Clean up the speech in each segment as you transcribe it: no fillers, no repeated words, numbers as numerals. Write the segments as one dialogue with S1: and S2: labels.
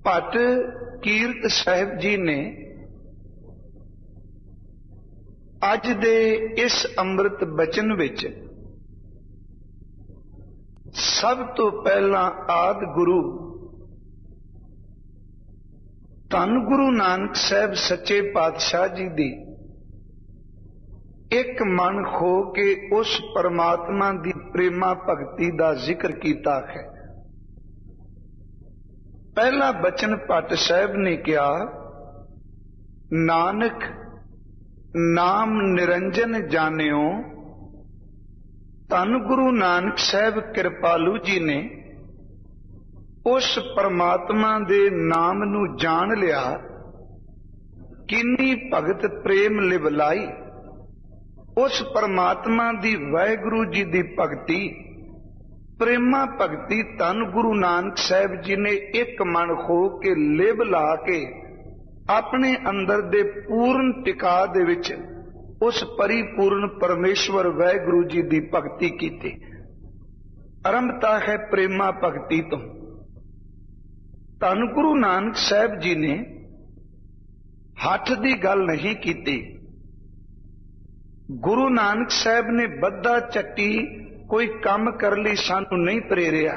S1: ਭੱਟ ਕੀਰਤ ਸਾਹਿਬ ਜੀ ਨੇ ਅੱਜ ਦੇ ਇਸ ਅੰਮ੍ਰਿਤ ਬਚਨ ਵਿੱਚ ਸਭ ਤੋਂ ਪਹਿਲਾਂ ਆਦਿ ਗੁਰੂ ਧੰਨ ਗੁਰੂ ਨਾਨਕ ਸਾਹਿਬ ਸੱਚੇ ਪਾਤਸ਼ਾਹ ਜੀ ਦੀ ਇੱਕ ਮਨ ਹੋ ਕੇ ਉਸ ਪਰਮਾਤਮਾ ਦੀ ਪ੍ਰੇਮਾ ਭਗਤੀ ਦਾ ਜ਼ਿਕਰ ਕੀਤਾ ਹੈ। ਪਹਿਲਾ ਬਚਨ ਭੱਟ ਸਾਹਿਬ ਨੇ ਕਿਹਾ, ਨਾਨਕ ਨਾਮ ਨਿਰੰਜਨ ਜਾਣਿਓ। ਧੰਨ ਗੁਰੂ ਨਾਨਕ ਸਾਹਿਬ ਕਿਰਪਾਲੂ ਜੀ ਨੇ ਉਸ ਪਰਮਾਤਮਾ ਦੇ ਨਾਮ ਨੂੰ ਜਾਣ ਲਿਆ। ਕਿੰਨੀ ਭਗਤ ਪ੍ਰੇਮ ਲਿਵਲਾਈ। ਉਸ ਪਰਮਾਤਮਾ ਦੀ ਵਾਹਿਗੁਰੂ ਜੀ ਦੀ ਭਗਤੀ, ਪ੍ਰੇਮਾ ਭਗਤੀ ਧੰਨ ਗੁਰੂ ਨਾਨਕ ਸਾਹਿਬ ਜੀ ਨੇ ਇੱਕ ਮਨ ਹੋ ਕੇ ਲਿਵ ਲਾ ਕੇ ਆਪਣੇ ਅੰਦਰ ਦੇ ਪੂਰਨ ਟਿਕਾ ਦੇ ਵਿੱਚ ਉਸ ਪਰਿਪੂਰਨ ਪਰਮੇਸ਼ਵਰ ਵਾਹਿਗੁਰੂ ਜੀ ਦੀ ਭਗਤੀ ਕੀਤੀ। ਆਰੰਭਤਾ ਹੈ ਪ੍ਰੇਮਾ ਭਗਤੀ ਤੋਂ। ਧੰਨ ਗੁਰੂ ਨਾਨਕ ਸਾਹਿਬ ਜੀ ਨੇ ਹੱਥ ਦੀ ਗੱਲ ਨਹੀਂ ਕੀਤੀ। ਗੁਰੂ ਨਾਨਕ ਸਾਹਿਬ ਨੇ ਬੱਧਾ ਚੱਟੀ ਕੋਈ ਕੰਮ ਕਰਨ ਲਈ ਸਾਨੂੰ ਨਹੀਂ ਪ੍ਰੇਰਿਆ।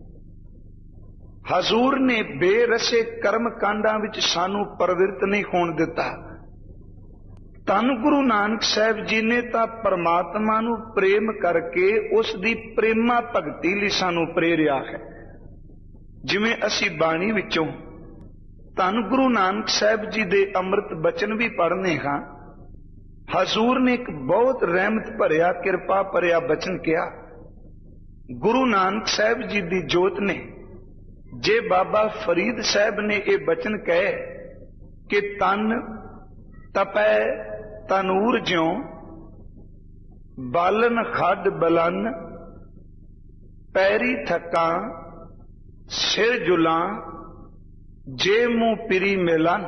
S1: ਹਜ਼ੂਰ ਨੇ ਬੇਰਸੇ ਕਰਮ ਕਾਂਡਾਂ ਵਿੱਚ ਸਾਨੂੰ ਪ੍ਰਵਿਰਤ ਨਹੀਂ ਹੋਣ ਦਿੱਤਾ। ਧੰਨ ਗੁਰੂ ਨਾਨਕ ਸਾਹਿਬ ਜੀ ਨੇ ਤਾਂ ਪਰਮਾਤਮਾ ਨੂੰ ਪ੍ਰੇਮ ਕਰਕੇ ਉਸ ਦੀ ਪ੍ਰੇਮਾ ਭਗਤੀ ਲਈ ਸਾਨੂੰ ਪ੍ਰੇਰਿਆ ਹੈ। ਜਿਵੇਂ ਅਸੀਂ ਬਾਣੀ ਵਿੱਚੋਂ ਧੰਨ ਗੁਰੂ ਨਾਨਕ ਸਾਹਿਬ ਜੀ ਦੇ ਅੰਮ੍ਰਿਤ ਬਚਨ ਵੀ ਪੜ੍ਹਨੇ ਹਾਂ। ਹਜ਼ੂਰ ਨੇ ਇੱਕ ਬਹੁਤ ਰਹਿਮਤ ਭਰਿਆ ਕਿਰਪਾ ਭਰਿਆ ਬਚਨ ਕਿਹਾ। ਗੁਰੂ ਨਾਨਕ ਸਾਹਿਬ ਜੀ ਦੀ ਜੋਤ ਨੇ, ਜੇ ਬਾਬਾ ਫਰੀਦ ਸਾਹਿਬ ਨੇ ਇਹ ਬਚਨ ਕਹੇ ਕਿ ਤਨ ਤਪੈ ਤਨੂਰ ਜਿਉ, ਬਾਲਨ ਖੱਡ ਬਲਨ, ਪੈਰੀ ਥਕਾਂ ਸਿਰ ਜੁਲਾਂ, ਜੇ ਮੂੰਹ ਪਿਰੀ ਮਿਲਨ,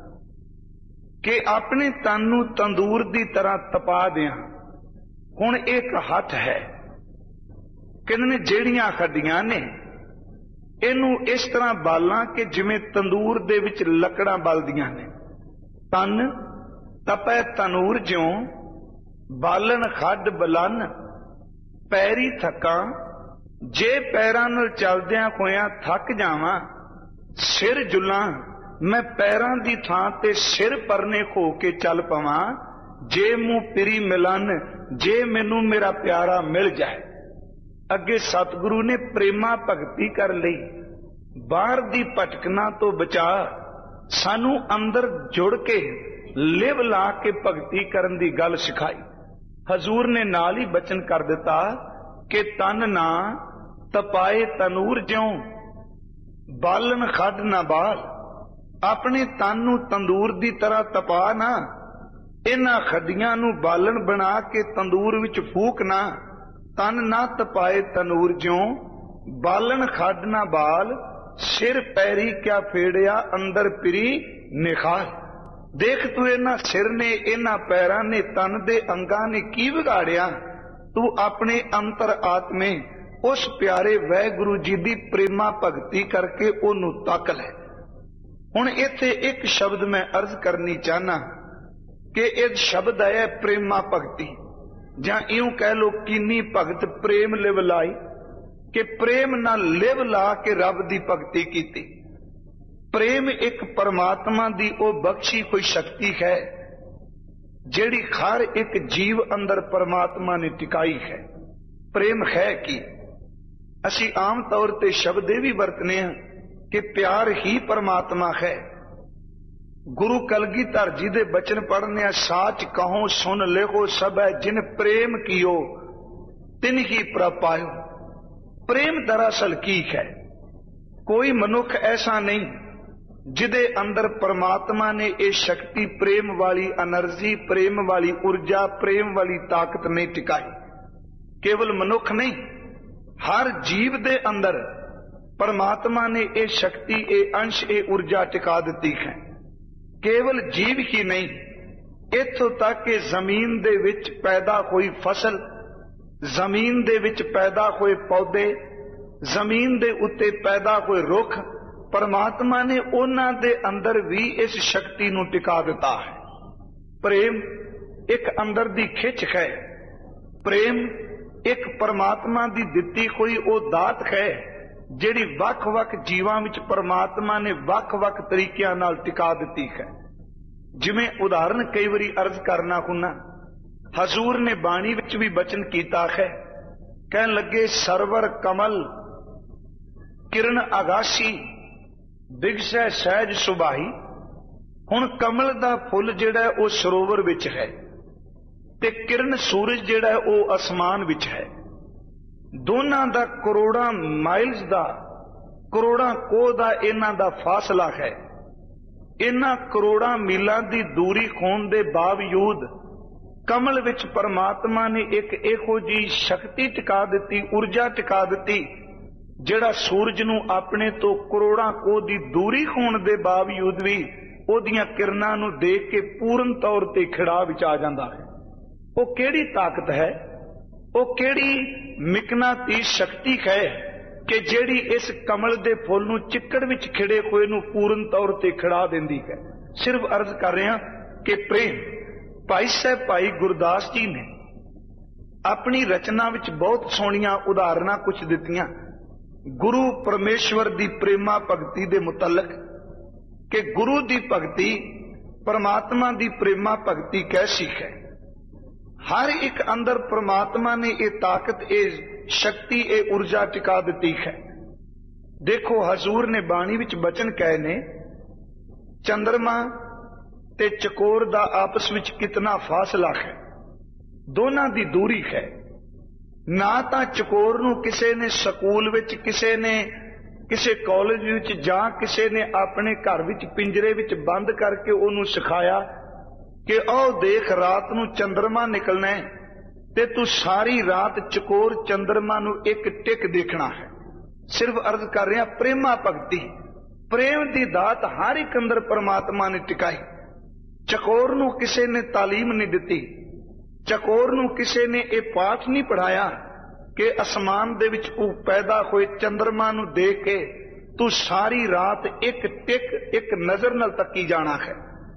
S1: ਕਿ ਆਪਣੇ ਤਨ ਨੂੰ ਤੰਦੂਰ ਦੀ ਤਰ੍ਹਾਂ ਤਪਾ ਦਿਆਂ। ਹੁਣ ਇੱਕ ਹੱਥ ਹੈ, ਕਹਿੰਦੇ ਨੇ ਜਿਹੜੀਆਂ ਹੱਡੀਆਂ ਨੇ ਇਹਨੂੰ ਇਸ ਤਰ੍ਹਾਂ ਬਾਲਾਂ ਕਿ ਜਿਵੇਂ ਤੰਦੂਰ ਦੇ ਵਿੱਚ ਲੱਕੜਾਂ ਬਲਦੀਆਂ ਨੇ। ਤਨ ਤਪੈ ਤਨੂਰ ਜਿਉ, ਬਾਲਨ ਖੱਡ ਬਲਨ, ਪੈਰੀ ਥਕਾਂ, ਜੇ ਪੈਰਾਂ ਨਾਲ ਚੱਲਦਿਆਂ ਹੋਇਆਂ ਥੱਕ ਜਾਵਾਂ, ਸਿਰ ਜੁਲਾਂ, ਮੈਂ ਪੈਰਾਂ ਦੀ ਥਾਂ ਤੇ ਸਿਰ ਪਰਨੇ ਹੋ ਕੇ ਚੱਲ ਪਵਾਂ, ਜੇ ਮੂੰਹ ਪਿਰੀ ਮਿਲਨ, ਜੇ ਮੈਨੂੰ ਮੇਰਾ ਪਿਆਰਾ ਮਿਲ ਜਾਏ। ਅੱਗੇ ਸਤਿਗੁਰੂ ਨੇ ਪ੍ਰੇਮਾ ਭਗਤੀ ਕਰ ਲਈ। ਬਾਹਰ ਦੀ ਭਟਕਣਾ ਤੋਂ ਬਚਾ, ਸਾਨੂੰ ਅੰਦਰ ਜੁੜ ਕੇ ਲਿਵ ਲਾ ਕੇ ਭਗਤੀ ਕਰਨ ਦੀ ਗੱਲ ਸਿਖਾਈ। ਹਜ਼ੂਰ ਨੇ ਨਾਲ ਹੀ ਬਚਨ ਕਰ ਦਿੱਤਾ ਕਿ ਤਨ ਨਾ ਤਪਾਏ ਤਨੂਰ ਜਿਉ, ਬਾਲਨ ਖੱਡ ਨਾ ਬਾਲ। ਆਪਣੇ ਤਨ ਨੂੰ ਤੰਦੂਰ ਦੀ ਤਰ੍ਹਾਂ ਤਪਾ ਨਾ, ਇਹਨਾਂ ਖੱਡੀਆਂ ਨੂੰ ਬਾਲਣ ਬਣਾ ਕੇ ਤੰਦੂਰ ਵਿੱਚ ਫੂਕ ਨਾ। ਤਨ ਨਾ ਤਪਾਏ ਤਨੂਰ ਜਿਉ, ਬਾਲਣ ਖੱਡ ਨਾ ਬਾਲ, ਸਿਰ ਪੈਰੀ ਕਿਆ ਫੇੜਿਆ, ਅੰਦਰ ਪਿਰੀ ਨਿਖਾਰ। ਦੇਖ ਤੂੰ ਇਹਨਾਂ ਸਿਰ ਨੇ, ਇਹਨਾਂ ਪੈਰਾਂ ਨੇ, ਤਨ ਦੇ ਅੰਗਾਂ ਨੇ ਕੀ ਵਿਗਾੜਿਆ। ਤੂੰ ਆਪਣੇ ਅੰਤਰ ਆਤਮੇ ਉਸ ਪਿਆਰੇ ਵਾਹਿਗੁਰੂ ਜੀ ਦੀ ਪ੍ਰੇਮਾ ਭਗਤੀ ਕਰਕੇ ਉਹਨੂੰ ਤੱਕ ਲੈ। ਹੁਣ ਇੱਥੇ ਇੱਕ ਸ਼ਬਦ ਮੈਂ ਅਰਜ਼ ਕਰਨੀ ਚਾਹਨਾ ਕਿ ਇਹ ਸ਼ਬਦ ਹੈ ਪ੍ਰੇਮਾ ਭਗਤੀ, ਜਾਂ ਇਉਂ ਕਹਿ ਲੋ ਕੀਨੀ ਭਗਤ ਪ੍ਰੇਮ ਲਿਵ ਲਾਈ, ਕਿ ਪ੍ਰੇਮ ਨਾਲ ਲਿਵ ਲਾ ਕੇ ਰੱਬ ਦੀ ਭਗਤੀ ਕੀਤੀ। ਪ੍ਰੇਮ ਇੱਕ ਪਰਮਾਤਮਾ ਦੀ ਉਹ ਬਖਸ਼ੀ ਕੋਈ ਸ਼ਕਤੀ ਹੈ ਜਿਹੜੀ ਹਰ ਇੱਕ ਜੀਵ ਅੰਦਰ ਪਰਮਾਤਮਾ ਨੇ ਟਿਕਾਈ ਹੈ। ਪ੍ਰੇਮ ਹੈ ਕੀ? ਅਸੀਂ ਆਮ ਤੌਰ ਤੇ ਸ਼ਬਦ ਇਹ ਵੀ ਵਰਤਨੇ ਹਾਂ ਕਿ ਪਿਆਰ ਹੀ ਪਰਮਾਤਮਾ ਹੈ। ਗੁਰੂ ਕਲਗੀਧਰ ਜੀ ਦੇ ਬਚਨ ਪੜ੍ਹਨੇ ਆ, ਸਾਚ ਕਹੋ ਸੁਨ ਲੇਖੋ ਸਭੈ, ਜਿਨ ਪ੍ਰੇਮ ਕੀਓ ਤਿਨ ਹੀ ਪ੍ਰਭ ਪਾਇਓ। ਪ੍ਰੇਮ ਦਰਅਸਲ ਕੀ ਹੈ? ਕੋਈ ਮਨੁੱਖ ਐਸਾ ਨਹੀਂ ਜਿਹਦੇ ਅੰਦਰ ਪਰਮਾਤਮਾ ਨੇ ਇਹ ਸ਼ਕਤੀ, ਪ੍ਰੇਮ ਵਾਲੀ એનર્ਜੀ, ਪ੍ਰੇਮ ਵਾਲੀ ਊਰਜਾ, ਪ੍ਰੇਮ ਵਾਲੀ ਤਾਕਤ ਨਹੀਂ ਟਿਕਾਈ। ਕੇਵਲ ਮਨੁੱਖ ਨਹੀਂ, ਹਰ ਜੀਵ ਦੇ ਅੰਦਰ ਪਰਮਾਤਮਾ ਨੇ ਇਹ ਸ਼ਕਤੀ, ਇਹ ਅੰਸ਼, ਇਹ ਊਰਜਾ ਟਿਕਾ ਦਿੱਤੀ ਹੈ। ਕੇਵਲ ਜੀਵ ਹੀ ਨਹੀਂ, ਇੱਥੋਂ ਤੱਕ ਕਿ ਜ਼ਮੀਨ ਦੇ ਵਿੱਚ ਪੈਦਾ ਹੋਈ ਫਸਲ, ਜ਼ਮੀਨ ਦੇ ਵਿੱਚ ਪੈਦਾ ਹੋਏ ਪੌਦੇ, ਜ਼ਮੀਨ ਦੇ ਉੱਤੇ ਪੈਦਾ ਹੋਏ ਰੁੱਖ, परमात्मा ने उन्हां दे अंदर भी इस शक्ति नूं टिका दिता है। प्रेम एक अंदर दी खिच है, प्रेम एक परमात्मा दी दिती कोई वो दात है जिहड़ी वख-वख जीवां विच परमात्मा ने वख-वख तरीकिਆਂ नाल टिका दिती है। जिवें उदाहरण कई बारी अर्ज करना हुन्ना, हजूर ने बाणी विच भी बचन कीता है, कहन लगे सरवर कमल किरण आगासी दिगसै सहज सुबाही। हुण कमल दा फुल जिहड़ा वो सरोवर विच है ते किरण सूरज जिहड़ा वो आसमान विच है। दोनां दा करोड़ां माइल्स दा करोड़ां कोह दा इन्हां दा फासला है। इन्हां करोड़ां मीलां दी दूरी होण दे बावजूद कमल विच परमात्मा ने एक इहो जी शक्ति टिका दिती, ऊर्जा टिका दिती, जिहड़ा सूरज नूं अपने तो करोड़ां कोह दी दूरी होण दे बावजूद भी ओदियां किरणां नूं देख के पूर्ण तौर ते खिड़ा विच आ जांदा है। वो केड़ी ताकत है, वो केड़ी मिकनातीस शक्ति है कि जिहड़ी इस कमल दे फुल नूं चिक्कड़ विच खिड़े होए नूं पूर्ण तौर ते खिड़ा दिंदी है। सिर्फ अर्ज कर रहे हैं कि प्रेम। भाई साहब भाई गुरदास जी ने अपनी रचना विच बहुत सोहणियां उदाहरणां कुछ दित्तियां गुरु परमेश्वर दी प्रेमा भगती दे मुतलक, कि गुरु दी भगती परमात्मा दी प्रेमा भगती कैसी है। हर एक अंदर परमात्मा ने ये ताकत, ये शक्ति, ये ऊर्जा टिका दी है। देखो हजूर ने बाणी विच बचन कहे ने, चंद्रमा ते चकोर दा आपस विच कितना फासला है, दोनां दी दूरी है। ना तां चकोर नूं किसे ने स्कूल विच, किसे ने किसे कॉलेज विच जां किसे ने अपने घर विच पिंजरे विच बंद करके उहनूं सिखाया कि आओ देख रात नूं चंद्रमा निकलना है ते तू सारी रात चकोर चंद्रमा नूं एक टिक देखना है। सिर्फ अर्ज कर रहे हैं प्रेमा भगती, प्रेम दी दात हर एक अंदर परमात्मा ने टिकाई। चकोर नूं किसे ने तालीम नहीं दिती, चकोर नूं किसे ने यह पाठ नहीं पढ़ाया कि आसमान दे विच पैदा होए चंद्रमा नूं देख के तू सारी रात एक टिक एक नजर नाल तकी जाना है।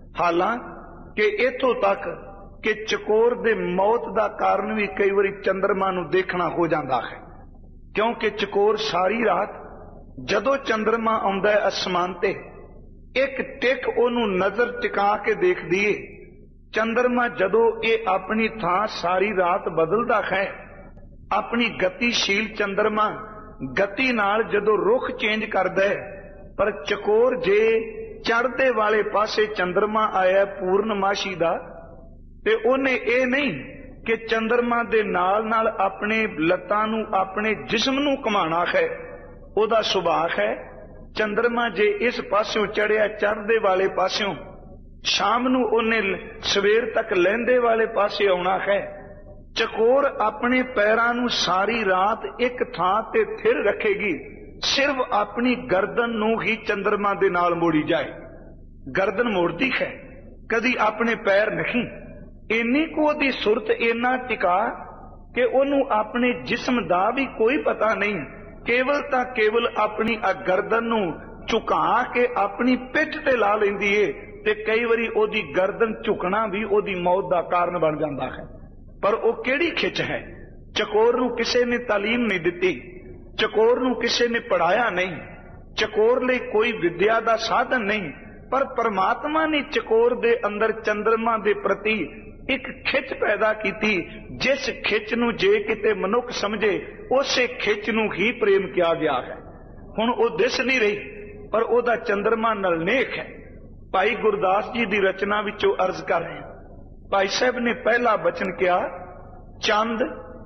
S1: हालांकि इथों तक कि चकोर दे मौत दा कारण भी कई बारी चंद्रमा नूं देखना हो जाता है, क्योंकि चकोर सारी रात जदों चंद्रमा आउंदा है आसमान ते एक टिक ओनू नजर टिका के देख दिए। चंद्रमा जदों ये अपनी थां सारी रात बदलदा है, अपनी गतिशील चंद्रमा गति नाल जदों रुख चेंज करदा है, पर चकोर जे चढ़दे वाले पासे चंद्रमा आया पूर्णमाशी दा ते ओने ये नहीं कि चंद्रमा दे नाल नाल अपने लत्तां नूं अपने जिस्म नूं घुमाना है, ओदा सुभाव है। चंद्रमा जे इस पास्यों चढ़िया चढ़दे वाले पास्यों, शाम नूं ओने सवेर तक लहंदे वाले पासे आउणा है। चकोर अपने पैरां नूं सारी रात एक थां ते थिर रखेगी, सिर्फ अपनी गर्दन नूं ही चंद्रमा दे नाल मोड़ी जाए। गर्दन मोड़ती है, कदी अपने पैर नहीं। इन्नी को दी सुरत इन्ना टिका कि ओनू अपने जिस्म दा भी कोई पता नहीं, केवल तां केवल अपनी गर्दन नूं झुका के अपनी पिठ ते ला लैंदी है ते कई बारी ओदी गर्दन झुकना भी ओदी मौत दा कारण बन जाता है। पर वो केड़ी खिच है। चकोर नूं किसे ने तालीम नहीं दिती, चकोर नूं किसे ने पढ़ाया नहीं, चकोर लई कोई विद्या दा साधन नहीं, पर परमात्मा ने चकोर दे अंदर चंद्रमा दे प्रति एक खिच पैदा की। जिस खिच नूं जे किते मनुख समझे उसे खिच नूं ही प्रेम किया गया है। हुण वो दिस नहीं रही, पर ओदा चंद्रमा नाल नेक है। भाई गुरदास जी दी रचना विचों अर्ज कर रहे हैं। भाई साहब ने पहला बचन किया, चंद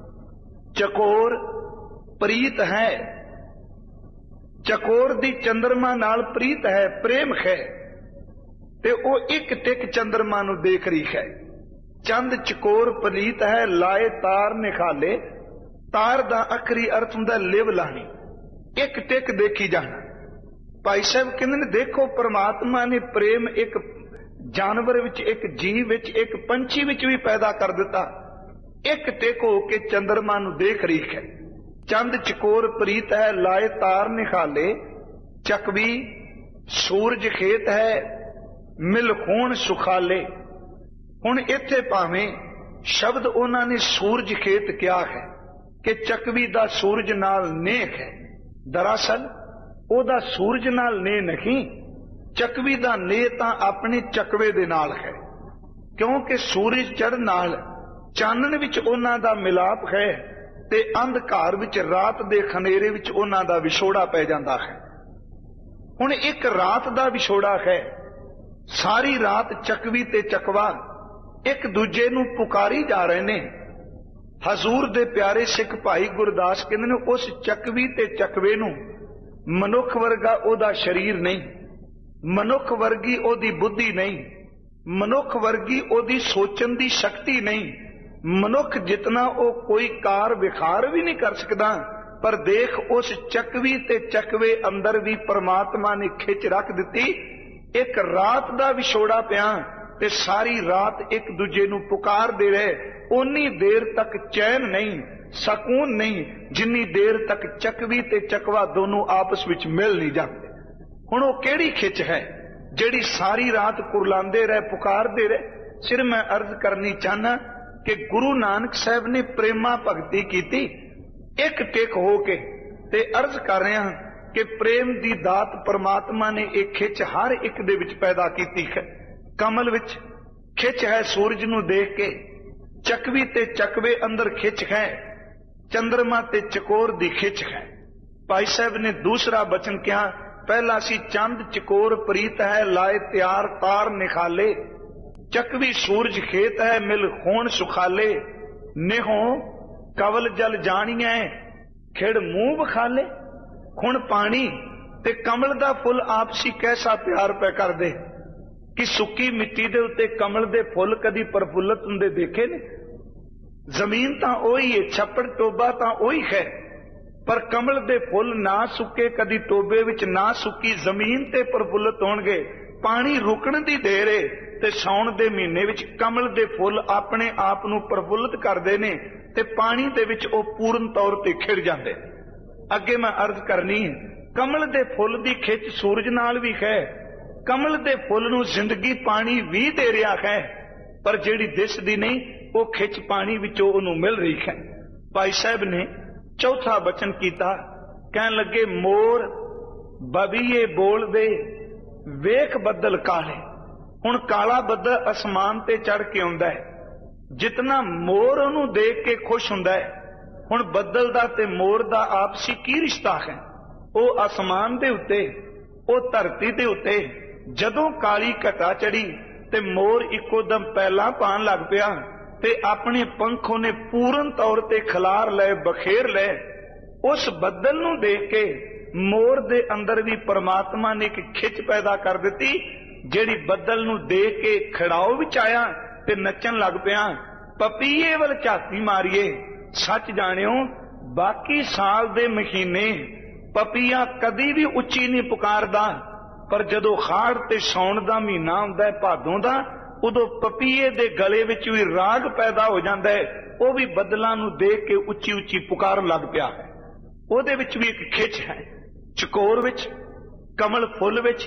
S1: चकोर प्रीत है। चकोर दी चंद्रमा नाल प्रीत है, प्रेम है, ते ओ एक टिक चंद्रमा नूं देख रही है। चंद चकोर प्रीत है, लाए तार निखाले। तार दा आखरी अर्थ हुंदा लिव लानी, एक टिक देखी जाना। भाई साहब कहंदे ने देखो परमात्मा ने प्रेम एक जानवर विच, एक जीव विच, एक पंछी विच भी पैदा कर दिता। एक टिक हो के चंद्रमा नूं देख रही है। चंद चकोर प्रीत है, लाए तार निखाले। चकवी सूरज खेत है मिल खून सुखाले। हुण इत्थे भावें शब्द उन्हां ने सूरज खेत किया है कि चकवी दा सूरज नाल नेह है, दरअसल ओदा सूरज नाल नेह नहीं, चकवी दा नेह तां अपने चकवे दे नाल है, क्योंकि सूरज चढ़न नाल चानन विच उन्हां दा मिलाप है ते अंधकार विच रात दे खनेरे विच उन्हां दा विछोड़ा पै जांदा है। हुण एक रात दा विछोड़ा है, सारी रात चकवी ते चकवा एक दूजे नूं पुकारी जा रहे ने। हजूर दे प्यारे सिख भाई गुरदास कहंदे ने उस चकवी ते चकवे नूं मनुख वर्गा ओदा शरीर नहीं, मनुख वर्गी ओदी बुद्धि नहीं, मनुख वर्गी ओदी सोचण दी शक्ति नहीं, मनुख जितना ओ कोई कार विखार भी नहीं कर सकदा। पर देख उस चकवी ते चकवे अंदर भी परमात्मा ने खिच रख दिती। एक रात दा विछोड़ा पिया ते सारी रात एक दूजे नूं पुकार दे रहे, उन्नी देर तक चैन नहीं, सकून नहीं, जिन्नी देर तक चकवी ते चकवा दोनों आपस विच मिल नहीं जाते। हुण ओह किहड़ी खिच है जिहड़ी सारी रात कुरलांदे रहे, पुकारदे रहे। सिर मैं अर्ज करनी चाहना कि गुरु नानक साहब ने प्रेमा भगती कीती एक टेक हो के, ते अर्ज कर रहा कि प्रेम दी दात परमात्मा ने एक खिच हर एक दे विच पैदा कीती है। कमल विच खिच है सूरज नूं देख के, चकवी ते चकवे अंदर खिच है, चंद्रमा ते चकोर दी खिच है। भाई साहब ने दूसरा बचन कहा, पहला सी चंद चकोर प्रीत है लाए त्यार तार निखाले, चकवी सूरज खेत है मिल खून सुखाले, नेहो कवल जल जानिए खिड़ मुंह बखाले। हुण पानी ते कमल दा फुल आपसी कैसा प्यार पै कर दे कि सुक्की मिट्टी दे उत्ते कमल दे फुल कदी प्रफुल्लत हुंदे देखे ने? जमीन तां ओही है, छप्पड़ टोबा तां ओही है, पर कमल दे फुल ना सुके कदी टोबे विच ना सुकी जमीन ते प्रफुल्लत होणगे। पानी रुकण दी देर है ते साउण दे महीने विच कमल दे फुल अपने आप नूं प्रफुल्लत करदे ने ते पानी दे विच ओ पूर्ण तौर ते खिड़ जांदे। अगे मैं अर्ज करनी है, कमल दे फुल दी खिच सूरज नाल भी है, कमल दे फुल नूं जिंदगी पानी भी दे रहा है, पर जिहड़ी दिसदी नहीं वो खिच पानी विचों उहनूं मिल रही है। भाई साहब ने चौथा बचन कीता, कहन लगे मोर बबीए बोल दे वेख बदल काले। हुण काला बदल आसमान ते चढ़ के आउंदा है, जितना मोर उहनूं देख के खुश हुंदा है। हुण बदल दा ते मोर दा आपसी की रिश्ता है? ਉਹ आसमान दे उत्ते, ਉਹ धरती दे उत्ते जदों काली घटा चढ़ी ते मोर इको दम पैला पान लग पिया ते अपने पंख ने पूर्ण तौर ते खिलार ले, बखेर ले। उस बदल नूं देख के मोर दे अंदर भी परमात्मा ने एक खिच पैदा कर दिती, जिहड़ी बदल नूं देख के खड़ाओ विच आया ते नचन लग पिया। पपीए वल झाती मारिए, सच जाणियो बाकी साल दे महीने पपीया कदी भी उच्ची नहीं पुकारदा, पर जदों खाड़ ते सौण दा महीना हुंदा है, भादों दा, उदों पपीए दे गले विच भी राग पैदा हो जांदा है, वो भी बदलां नूं देख के उच्ची उच्ची पुकार लग पिया है। ਉਹਦੇ ਵਿੱਚ भी एक खिच है, चकोर विच, कमल फुल विच,